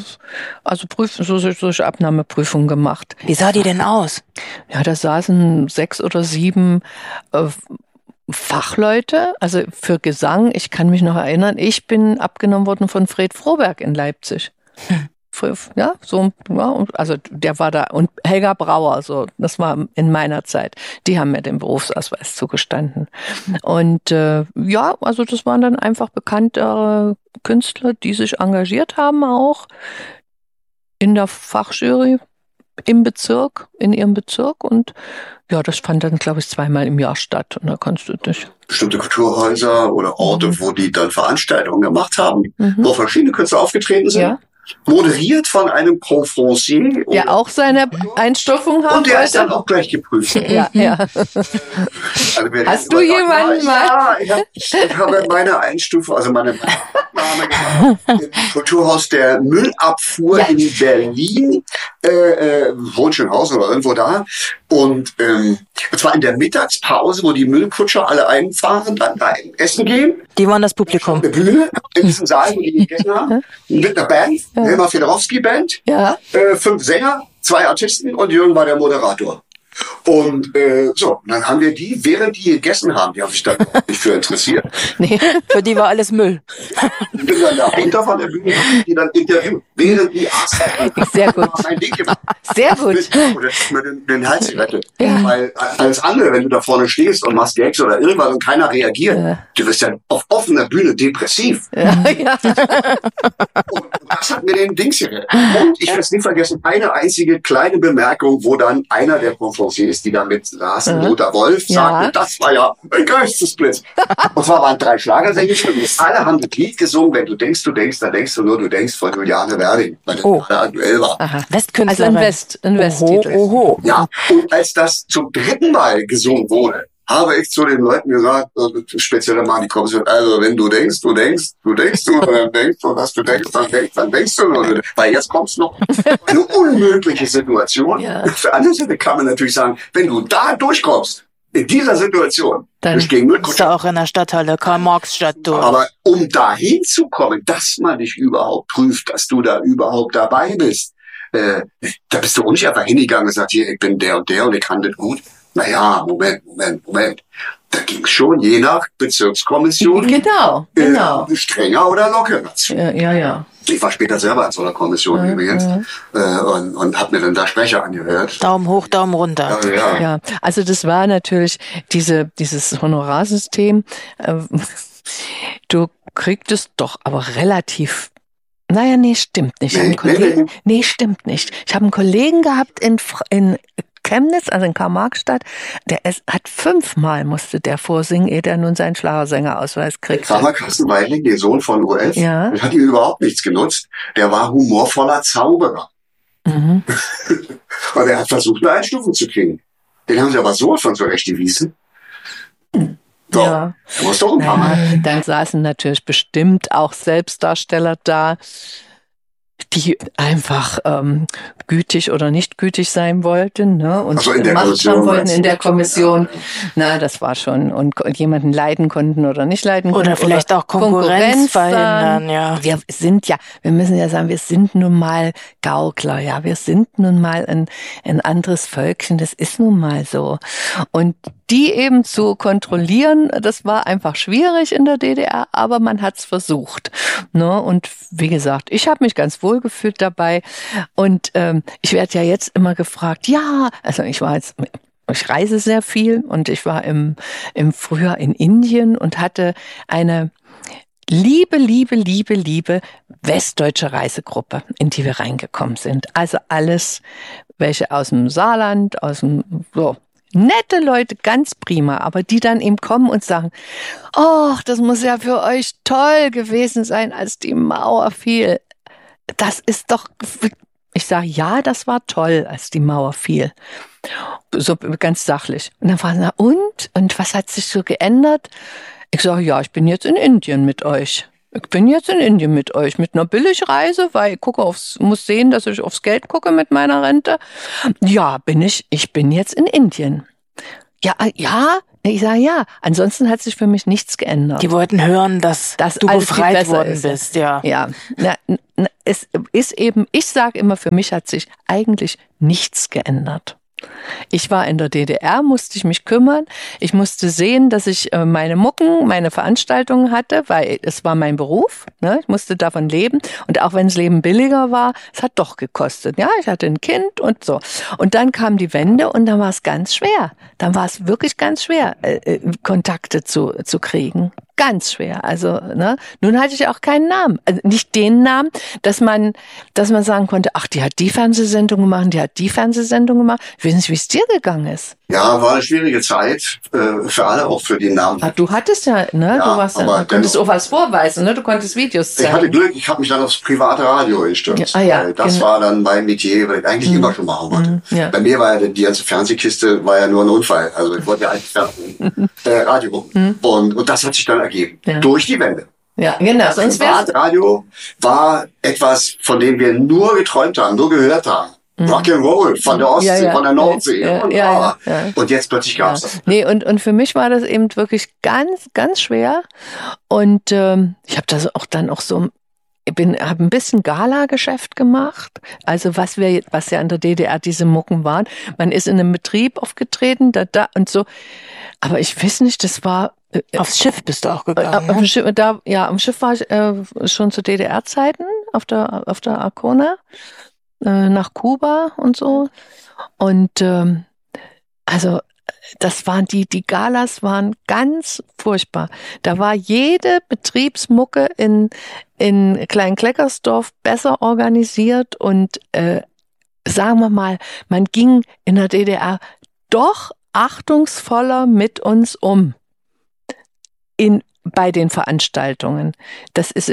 solche Abnahmeprüfungen gemacht. Wie sah die denn aus? Ja, da saßen 6 oder 7 Fachleute, also für Gesang. Ich kann mich noch erinnern, ich bin abgenommen worden von Fred Froberg in Leipzig. Ja, also der war da, und Helga Brauer, so, das war in meiner Zeit. Die haben mir den Berufsausweis zugestanden. Und also das waren dann einfach bekannte Künstler, die sich engagiert haben, auch in der Fachjury im Bezirk, in ihrem Bezirk. Und ja, das fand dann, glaube ich, 2-mal im Jahr statt. Und da kannst du dich bestimmte Kulturhäuser oder Orte, wo die dann Veranstaltungen gemacht haben, wo verschiedene Künstler aufgetreten sind. Ja. Moderiert von einem Confrancier. Der auch seine Einstufung hat. Und der ist dann auch gleich geprüft. Ja. Also hast du jemanden mal? Ja, ich habe meine Einstufung, also meine Abnahme gemacht im Kulturhaus der Müllabfuhr in Berlin, Hohenschönhausen oder irgendwo da. Und zwar in der Mittagspause, wo die Müllkutscher alle einfahren, dann da essen gehen. Die waren das Publikum. Eine Bühne in diesem Saal, wo die gegessen haben. Mit einer Band, Helma Fedorowski Band. Ja. 5 Sänger, 2 Artisten und Jürgen war der Moderator. Und dann haben wir die, während die gegessen haben, die haben sich da nicht für interessiert. Nee, für die war alles Müll. Ich bin dann dahinter von der Bühne, die dann interviewt, während die aßen. Sehr gut. Sehr gut. Oder mit den Hals gerettet. Ja. Weil alles andere, wenn du da vorne stehst und machst Gags oder irgendwas und keiner reagiert, du wirst ja auf offener Bühne depressiv. Ja. Und das hat mir den Dings hier. Und ich werde es nie vergessen, eine einzige kleine Bemerkung, wo dann einer der Konferenziers, die da mit saßen, Lothar Wolf, sagte, das war ja ein Geistesblitz. Und zwar waren 3 Schlagersänger und alle haben das Lied gesungen, wenn du denkst, dann denkst du nur, du denkst von Juliane Werding, weil das gerade aktuell war. Aha. Westkünstlerin. Also ein Westtitel. Ja, und als das zum 3. Mal gesungen wurde, habe ich zu den Leuten gesagt, speziell der Mann, die kommen so, also wenn du denkst, und dann denkst du, was du denkst, dann denkst du nur. Weil jetzt kommt's noch eine unmögliche Situation. Ja. Auf der anderen Seite kann man natürlich sagen, wenn du da durchkommst, in dieser Situation, dann bist du auch in der Stadthalle, Karl-Marx-Stadt durch. Aber um da hinzukommen, dass man dich überhaupt prüft, dass du da überhaupt dabei bist, da bist du auch nicht einfach hingegangen und gesagt, hier, ich bin der und ich kann das gut. Naja, Moment. Da ging es schon je nach Bezirkskommission. Genau. Strenger oder lockerer zu. Ja. Ich war später selber in so einer Kommission übrigens und habe mir dann da Sprecher angehört. Daumen hoch, Daumen runter. Ja, also das war natürlich dieses Honorarsystem. Du kriegtest doch aber relativ. Naja, nee, stimmt nicht. Nee, stimmt nicht. Ich habe einen Kollegen gehabt in Chemnitz, also in Karl-Marx-Stadt, hat 5-mal musste der vorsingen, ehe der nun seinen Schlagersängerausweis kriegte. Sag mal, Carsten Weidling, der Sohn von OF, der hat ihm überhaupt nichts genutzt. Der war humorvoller Zauberer. Und er hat versucht, eine Einstufung zu kriegen. Den haben sie aber so von zurechtgewiesen. So, er muss doch ein paar Mal. Dann saßen natürlich bestimmt auch Selbstdarsteller da, die einfach gütig oder nicht gütig sein wollten, ne? Und also in der Macht haben wollten in der Kommission. Na, das war schon. Und jemanden leiden konnten oder nicht leiden konnten. Oder vielleicht auch Konkurrenz verhindern, ja. Wir müssen ja sagen, wir sind nun mal Gaukler, ja. Wir sind nun mal ein anderes Völkchen, das ist nun mal so. Und die eben zu kontrollieren, das war einfach schwierig in der DDR, aber man hat's versucht. Ne? Und wie gesagt, ich habe mich ganz wohl gefühlt dabei. Und ich werde ja jetzt immer gefragt, also ich reise sehr viel und ich war im Frühjahr in Indien und hatte eine liebe westdeutsche Reisegruppe, in die wir reingekommen sind. Also alles, welche aus dem Saarland, Nette Leute, ganz prima, aber die dann eben kommen und sagen, oh, das muss ja für euch toll gewesen sein, als die Mauer fiel. Das ist doch, ich sage, ja, das war toll, als die Mauer fiel. So ganz sachlich. Und dann fragen sie, und was hat sich so geändert? Ich sage, ja, ich bin jetzt in Indien mit euch. Mit einer Billigreise, weil muss sehen, dass ich aufs Geld gucke mit meiner Rente. Ja, ich bin jetzt in Indien. Ja, ich sage ja. Ansonsten hat sich für mich nichts geändert. Die wollten hören, dass du befreit worden bist, ja. Ja, es ist eben, ich sage immer, für mich hat sich eigentlich nichts geändert. Ich war in der DDR, musste ich mich kümmern. Ich musste sehen, dass ich meine Veranstaltungen hatte, weil es war mein Beruf. Ne? Ich musste davon leben. Und auch wenn das Leben billiger war, es hat doch gekostet. Ja, ich hatte ein Kind und so. Und dann kam die Wende und dann war es ganz schwer. Dann war es wirklich ganz schwer, Kontakte zu kriegen. Ganz schwer. Also, ne? Nun hatte ich auch keinen Namen. Also nicht den Namen, dass man sagen konnte, ach, die hat die Fernsehsendung gemacht, die hat die Fernsehsendung gemacht. Ich weiß nicht, wie es dir gegangen ist. Ja, war eine schwierige Zeit für alle, auch für den Namen. Ach, du hattest ja, ne? Ja, du konntest auch was vorweisen, ne? Du konntest Videos zeigen. Ich hatte Glück, ich habe mich dann aufs private Radio gestürzt. Das war dann mein Metier, weil ich eigentlich immer schon machen wollte. Ja. Bei mir war ja die ganze Fernsehkiste war ja nur ein Unfall. Also ich wollte ja eigentlich Radio. Und das hat sich dann ergeben. Ja. Durch die Wende. Ja, genau. Das Radio war etwas, von dem wir nur geträumt haben, nur gehört haben. Rock'n'Roll von der Ostsee, von der Nordsee. Und jetzt plötzlich gab's das. Nee, und für mich war das eben wirklich ganz, ganz schwer. Und ich habe das auch dann auch so, habe ein bisschen Gala-Geschäft gemacht. Also was ja in der DDR diese Mucken waren. Man ist in einem Betrieb aufgetreten, da und so. Aber ich weiß nicht, das war aufs Schiff bist du auch gegangen. Am Schiff war ich schon zu DDR-Zeiten auf der Arkona. Nach Kuba und so. Und also das waren die Galas waren ganz furchtbar. Da war jede Betriebsmucke in Klein-Kleckersdorf besser organisiert und sagen wir mal, man ging in der DDR doch achtungsvoller mit uns um. Bei den Veranstaltungen. Das ist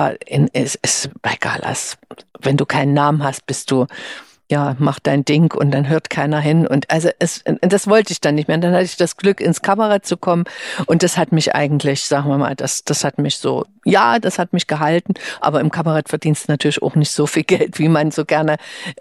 bei Galas. Wenn du keinen Namen hast, bist du, ja, mach dein Ding und dann hört keiner hin. Und also das wollte ich dann nicht mehr. Und dann hatte ich das Glück, ins Kabarett zu kommen. Und das hat mich eigentlich, sagen wir mal, das hat mich so, ja, das hat mich gehalten. Aber im Kabarett verdienst du natürlich auch nicht so viel Geld, wie man so gerne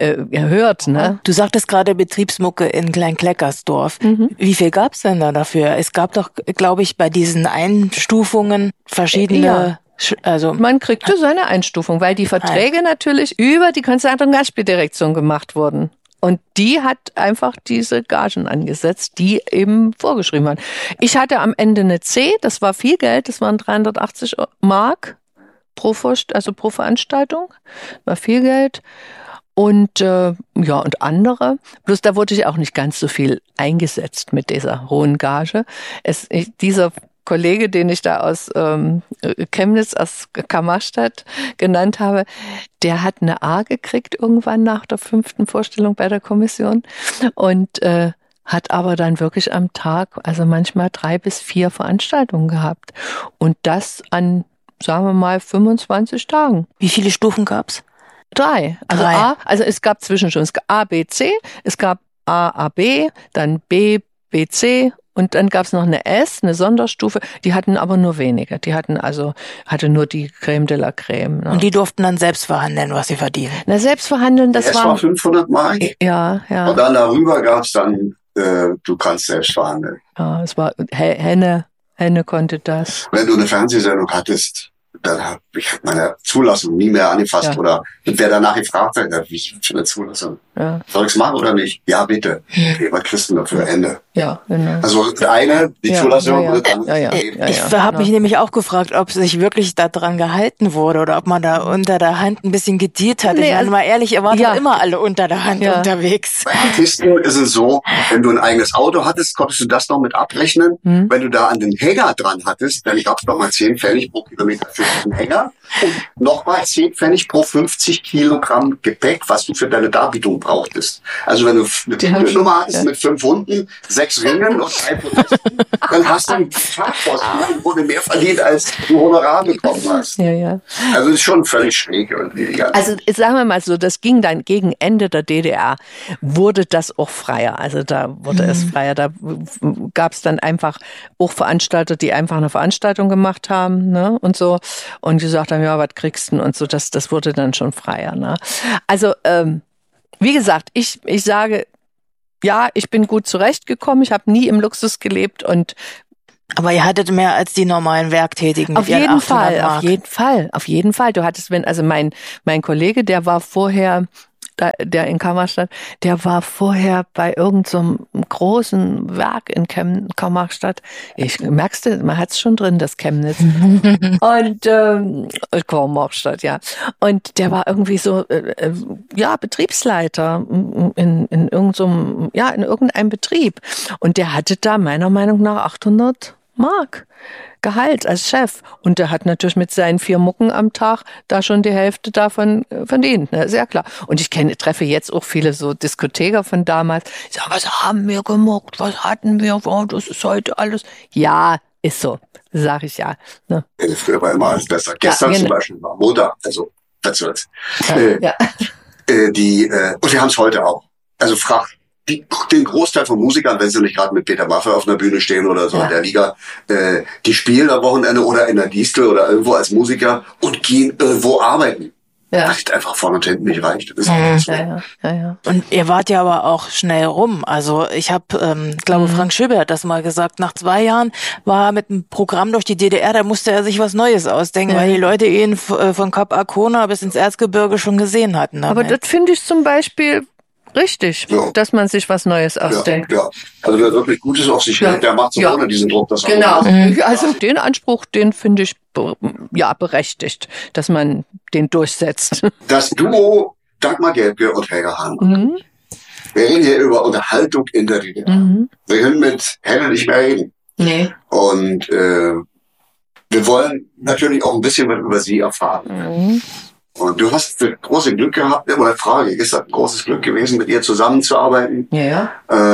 hört. Ne? Du sagtest gerade Betriebsmucke in Klein-Kleckersdorf. Wie viel gab's denn da dafür? Es gab doch, glaube ich, bei diesen Einstufungen verschiedene... Ja. Also man kriegte seine Einstufung, weil die Verträge natürlich über die Konzert- und Gastspieldirektion gemacht wurden. Und die hat einfach diese Gagen angesetzt, die eben vorgeschrieben waren. Ich hatte am Ende eine C, das war viel Geld, das waren 380 Mark pro Veranstaltung, war viel Geld. Und und andere. Bloß da wurde ich auch nicht ganz so viel eingesetzt mit dieser hohen Gage. Dieser Kollege, den ich da aus Chemnitz, aus Kammerstadt genannt habe, der hat eine A gekriegt irgendwann nach der 5. Vorstellung bei der Kommission und hat aber dann wirklich am Tag, also manchmal 3 bis 4 Veranstaltungen gehabt. Und das an, sagen wir mal, 25 Tagen. Wie viele Stufen gab's? 3. Also 3. Es gab Zwischenstufen. Es gab A, B, C, es gab A, A, B, dann B, B, C. Und dann gab's noch eine S, eine Sonderstufe. Die hatten aber nur wenige. Die hatte nur die Creme de la Creme. Ne? Und die durften dann selbst verhandeln, was sie verdienen. Na, selbst verhandeln, das war 500 Mark. Ja. Und dann darüber gab's dann, du kannst selbst verhandeln. Ja, es war Henne konnte das. Wenn du eine Fernsehsendung hattest, dann habe ich meine Zulassung nie mehr angefasst. Ja. Oder wer danach gefragt hat, wie für eine Zulassung. Ja. Soll ich's machen oder nicht? Ja, bitte. Okay, was kriegst du dafür? Ende. Ja, genau. Also die Zulassung wurde dann Ich habe mich nämlich auch gefragt, ob sich wirklich daran gehalten wurde oder ob man da unter der Hand ein bisschen gedealt hat. Ich meine mal ehrlich, ihr wart doch immer alle unter der Hand unterwegs. Bei Artisten ist es so, wenn du ein eigenes Auto hattest, konntest du das noch mit abrechnen. Wenn du da an den Hänger dran hattest, dann gab's noch mal 10 Pfennig pro Kilometer für den Hänger. Und nochmal 10 Pfennig pro 50 Kilogramm Gepäck, was du für deine Darbietung brauchtest. Also wenn du eine Nummer hattest mit 5 Hunden, 6 Ringen und 3 Protesten, dann hast du einen Fahrtkosten, wo du mehr verdient, als du Honorar bekommen hast. Ja. Also das ist schon völlig schräg irgendwie. Also sagen wir mal so, das ging dann gegen Ende der DDR, wurde das auch freier. Also da wurde es freier. Da gab es dann einfach auch Veranstalter, die einfach eine Veranstaltung gemacht haben, ne, und so, und gesagt haben, ja, was kriegst du und so, das wurde dann schon freier. Ne? Also wie gesagt, ich sage, ja, ich bin gut zurechtgekommen, ich habe nie im Luxus gelebt und Aber ihr hattet mehr als die normalen Werktätigen. Auf jeden Fall. Du hattest, mein Kollege, der war vorher, der in Kammerstadt, der war vorher bei irgendeinem so großen Werk in Kammerstadt. Merkst du, man hat's schon drin, das Chemnitz. Und Kammerstadt, ja. Und der war irgendwie so, Betriebsleiter in irgendeinem Betrieb. Und der hatte da meiner Meinung nach 800 Mark Gehalt als Chef. Und der hat natürlich mit seinen 4 Mucken am Tag da schon die Hälfte davon verdient. Ne? Sehr klar. Und ich treffe jetzt auch viele so Diskotheker von damals. Ich sage, was haben wir gemuckt? Was hatten wir? Oh, das ist heute alles. Ja, ist so. Sag ich ja. Ne? Früher war immer alles besser. Gestern zum Beispiel war Montag. Also, was soll's. Und wir haben es heute auch. Also den Großteil von Musikern, wenn sie nicht gerade mit Peter Maffay auf einer Bühne stehen oder so in der Liga, die spielen am Wochenende oder in der Distel oder irgendwo als Musiker und gehen irgendwo arbeiten. Ja. Weil es einfach vorne und hinten nicht reicht. Das ist ja. Und ihr wart ja aber auch schnell rum. Also ich habe, glaube Frank Schöbe hat das mal gesagt, nach 2 Jahren war er mit einem Programm durch die DDR, da musste er sich was Neues ausdenken, weil die Leute ihn von Kap Arkona bis ins Erzgebirge schon gesehen hatten. Damit. Aber das finde ich zum Beispiel richtig, dass man sich was Neues ausdenkt. Ja. Also wer wirklich Gutes auf sich hält, der macht es ohne diesen Druck. Genau. Also den Anspruch, den finde ich berechtigt, dass man den durchsetzt. Das Duo Dagmar Gelbke und Helga Hahn. Wir reden hier über Unterhaltung in der DDR. Wir können mit Henne nicht mehr reden. Nee. Und wir wollen natürlich auch ein bisschen was über sie erfahren. Und du hast das große Glück gehabt, oder Frage, ist das ein großes Glück gewesen, mit ihr zusammenzuarbeiten? Ja.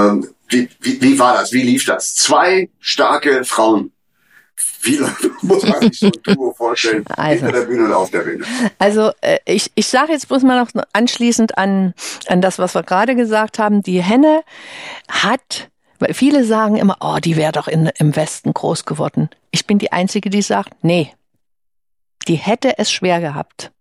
Wie war das? Wie lief das? 2 starke Frauen. Wie muss man sich so ein Duo vorstellen? Hinter der Bühne oder auf der Bühne? Also ich sage jetzt bloß mal noch anschließend an das, was wir gerade gesagt haben. Die Henne weil viele sagen immer, oh, die wäre doch im Westen groß geworden. Ich bin die Einzige, die sagt, nee, die hätte es schwer gehabt.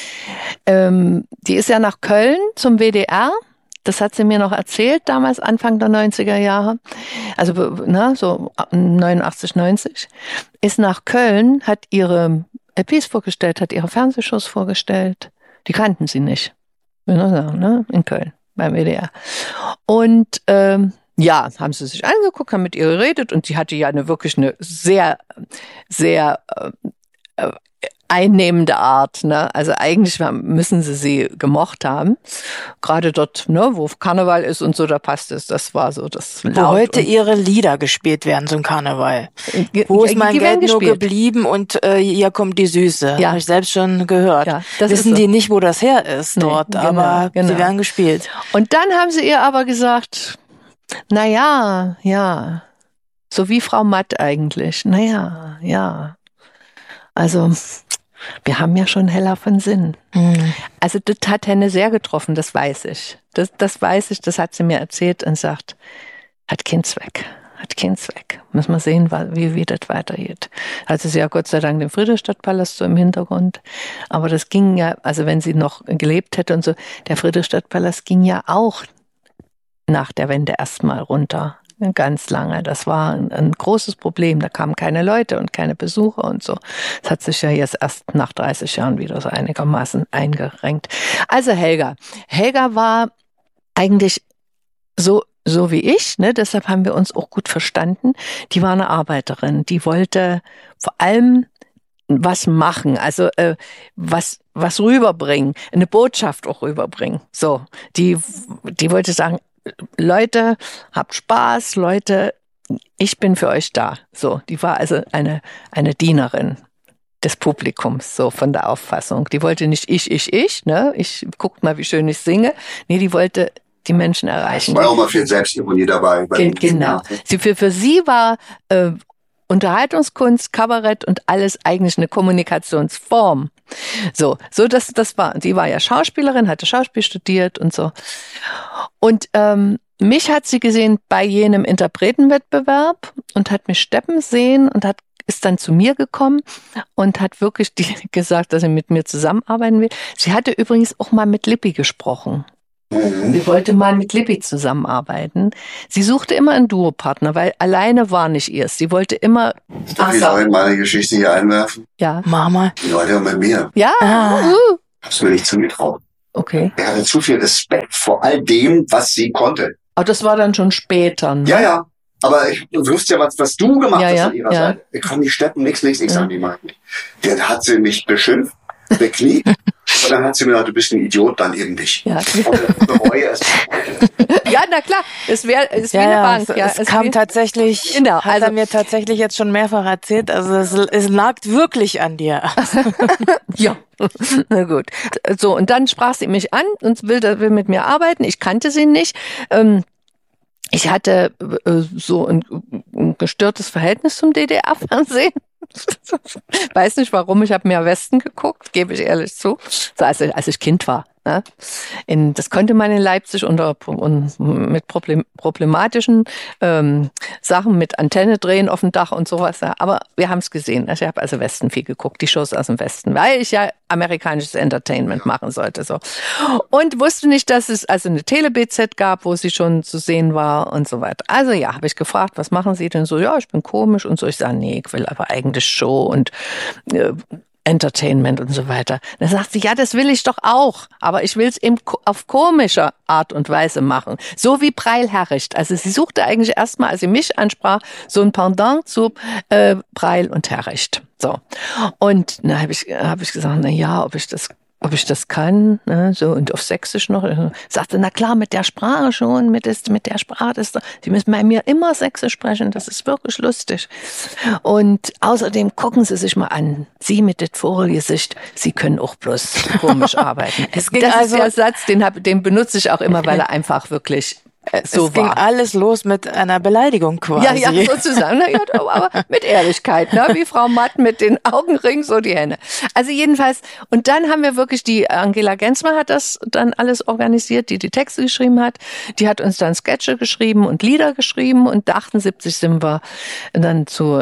Die ist ja nach Köln zum WDR. Das hat sie mir noch erzählt, damals Anfang der 90er Jahre. Also, so 89, 90. Ist nach Köln, hat ihre LPs vorgestellt, hat ihre Fernsehshows vorgestellt. Die kannten sie nicht. In Köln, beim WDR. Und, haben sie sich angeguckt, haben mit ihr geredet und sie hatte ja wirklich eine sehr, sehr, einnehmende Art, ne? Also eigentlich müssen sie gemocht haben. Gerade dort, ne, wo Karneval ist und so, da passt es. Das war so das Laut. Wo heute ihre Lieder gespielt werden zum Karneval. Wo ist mein Geld nur geblieben und hier kommt die Süße. Ja. Habe ich selbst schon gehört. Ja, wissen die nicht, wo das her ist dort, aber sie werden gespielt. Und dann haben sie ihr aber gesagt, so wie Frau Matt eigentlich. Also, wir haben ja schon Hella von Sinn. Also das hat Henne sehr getroffen, das weiß ich. Das weiß ich, das hat sie mir erzählt und sagt, hat keinen Zweck. Muss man sehen, wie das weitergeht. Also sie ja Gott sei Dank den Friedrichstadtpalast so im Hintergrund. Aber das ging ja, also wenn sie noch gelebt hätte und so, der Friedrichstadtpalast ging ja auch nach der Wende erstmal runter. Ganz lange. Das war ein großes Problem. Da kamen keine Leute und keine Besucher und so. Das hat sich ja jetzt erst nach 30 Jahren wieder so einigermaßen eingerenkt. Also Helga war eigentlich so wie ich, ne? Deshalb haben wir uns auch gut verstanden. Die war eine Arbeiterin. Die wollte vor allem was machen, also was rüberbringen, eine Botschaft auch rüberbringen. So, die wollte sagen, Leute, habt Spaß, Leute, ich bin für euch da. So, die war also eine Dienerin. des Publikums, so von der Auffassung. Die wollte nicht ich, ne? Ich guckt mal, wie schön ich singe. Nee, die wollte die Menschen erreichen. War auch mal viel Selbstironie dabei. Genau. Für sie war Unterhaltungskunst, Kabarett und alles eigentlich eine Kommunikationsform. Die war ja Schauspielerin, hatte Schauspiel studiert und so. Und mich hat sie gesehen bei jenem Interpretenwettbewerb und hat mich steppen sehen und ist dann zu mir gekommen und hat wirklich gesagt, dass sie mit mir zusammenarbeiten will. Sie hatte übrigens auch mal mit Lippi gesprochen. Sie wollte mal mit Lippi zusammenarbeiten. Sie suchte immer einen Duopartner, weil alleine war nicht ihrs. Sie wollte immer... Darf ich noch in meine Geschichte hier einwerfen? Ja. Mama. Die Leute mit mir. Ja. Hab's mir nicht zugetraut. Okay. Er hatte zu viel Respekt vor all dem, was sie konnte. Aber das war dann schon später, ne? Ja. Aber ich wusste ja, was du gemacht hast an ihrer ja. Seite. Ich kann nicht steppen, nichts sagen, die mag nicht. Dann hat sie mich beschimpft, bekniet. Und dann hat sie mir gesagt, du bist ein Idiot, dann eben nicht. Ja. Und ich bereue es heute. Ja, na klar, es wäre wie eine Bank. Es kam tatsächlich, genau, hat er mir tatsächlich jetzt schon mehrfach erzählt, also es lag wirklich an dir. Ja, na gut. So, und dann sprach sie mich an und will mit mir arbeiten. Ich kannte sie nicht. Ich hatte so ein gestörtes Verhältnis zum DDR-Fernsehen. Weiß nicht warum, ich habe mehr Westen geguckt, gebe ich ehrlich zu. So, als ich Kind war. Ne? Das konnte man in Leipzig mit problematischen Sachen, mit Antenne drehen auf dem Dach und sowas. Ja. Aber wir haben es gesehen. Ich habe also Westen viel geguckt, die Shows aus dem Westen, weil ich ja amerikanisches Entertainment machen sollte. So. Und wusste nicht, dass es also eine Tele-BZ gab, wo sie schon zu sehen war und so weiter. Also ja, habe ich gefragt, was machen Sie denn so? Ja, ich bin komisch und so. Ich sage, nee, ich will aber eigentlich Show und Entertainment und so weiter. Dann sagt sie, ja, das will ich doch auch, aber ich will es eben auf komische Art und Weise machen. So wie Preil Herricht. Also sie suchte eigentlich erstmal, als sie mich ansprach, so ein Pendant zu Preil und Herricht. So. Und dann habe ich gesagt, na ja, ob ich das kann, ne, so, und auf Sächsisch noch, sagte, na klar, mit der Sprache schon, mit der Sprache, die müssen bei mir immer Sächsisch sprechen, das ist wirklich lustig. Und außerdem gucken Sie sich mal an, Sie mit dem Vogelgesicht, Sie können auch bloß komisch arbeiten. Das ist der Satz, den benutze ich auch immer, weil er einfach wirklich so es ging alles los mit einer Beleidigung quasi. Ja, sozusagen. Na, ja, aber mit Ehrlichkeit, ne? Wie Frau Matt mit den Augenringen, so die Hände. Also jedenfalls, und dann haben wir wirklich, die Angela Gensmer hat das dann alles organisiert, die Texte geschrieben hat. Die hat uns dann Sketche geschrieben und Lieder geschrieben und 78 sind wir dann zu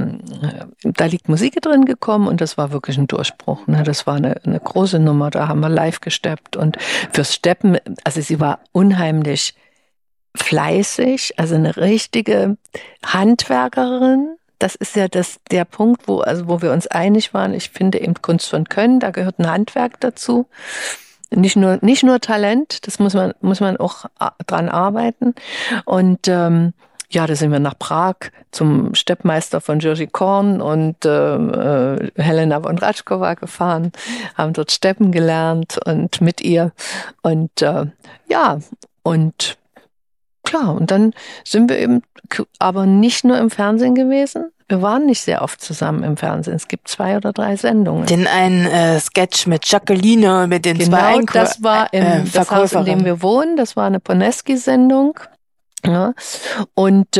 Da liegt Musik drin gekommen und das war wirklich ein Durchbruch. Ne? Das war eine große Nummer, da haben wir live gesteppt und fürs Steppen, also sie war unheimlich fleißig, also eine richtige Handwerkerin. Das ist ja der Punkt, wo wir uns einig waren. Ich finde eben Kunst von Können, da gehört ein Handwerk dazu. Nicht nur Talent, das muss man auch dran arbeiten. Und da sind wir nach Prag zum Steppmeister von Jerzy Korn und Helena Wondratschkova gefahren, haben dort Steppen gelernt und mit ihr. Und klar, und dann sind wir eben aber nicht nur im Fernsehen gewesen. Wir waren nicht sehr oft zusammen im Fernsehen. Es gibt 2 oder 3 Sendungen. Den einen Sketch mit Jacqueline, mit den zwei das war das Haus, in dem wir wohnen. Das war eine Poneski-Sendung. Ja. Und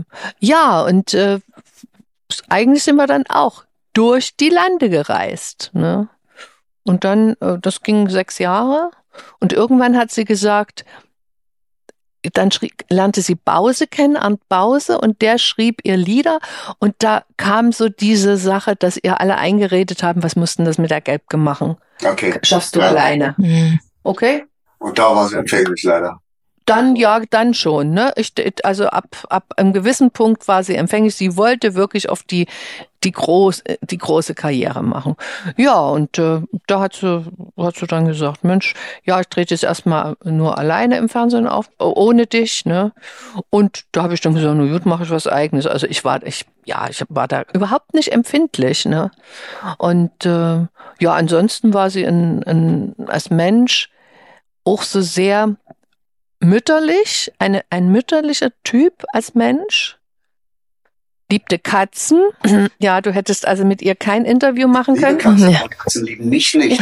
eigentlich sind wir dann auch durch die Lande gereist. Ne? Und dann, das ging 6 Jahre. Und irgendwann hat sie gesagt, dann lernte sie Bause kennen, Arndt Bause, und der schrieb ihr Lieder. Und da kam so diese Sache, dass ihr alle eingeredet haben, was mussten das mit der Gelbke machen? Okay. Schaffst du alleine. Okay? Und da war sie empfänglich leider. Dann schon, ne? Also ab einem gewissen Punkt war sie empfänglich. Sie wollte wirklich auf die große Karriere machen. Ja, und da hat sie dann gesagt, Mensch, ja, ich trete jetzt erstmal nur alleine im Fernsehen auf, ohne dich, ne? Und da habe ich dann gesagt, na gut, mache ich was Eigenes. Also ich war da überhaupt nicht empfindlich, ne? Und ansonsten war sie als Mensch auch so sehr mütterlich, ein mütterlicher Typ als Mensch. liebte Katzen. Ja, du hättest also mit ihr kein Interview machen können. Katzen lieben mich nicht.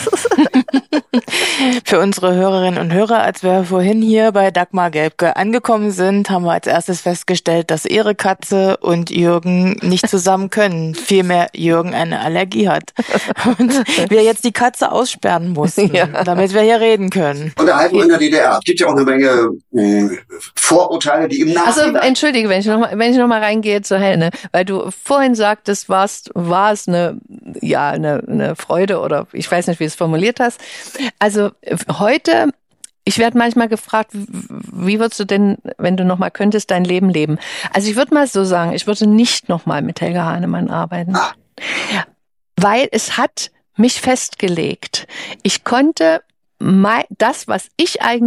Für unsere Hörerinnen und Hörer, als wir vorhin hier bei Dagmar Gelbke angekommen sind, haben wir als erstes festgestellt, dass ihre Katze und Jürgen nicht zusammen können. Vielmehr Jürgen eine Allergie hat. Und wir jetzt die Katze aussperren mussten, damit wir hier reden können. Unterhaltung in der DDR. Es gibt ja auch eine Menge Vorurteile, die im Nachhinein... Also entschuldige, wenn ich noch mal reingehe zu Henne, weil du vorhin sagtest, war es eine Freude oder ich weiß nicht, wie du es formuliert hast. Also heute, ich werde manchmal gefragt, wie würdest du denn, wenn du noch mal könntest, dein Leben leben? Also ich würde mal so sagen, ich würde nicht noch mal mit Helga Hahnemann arbeiten, weil es hat mich festgelegt. Ich konnte das, was ich eigentlich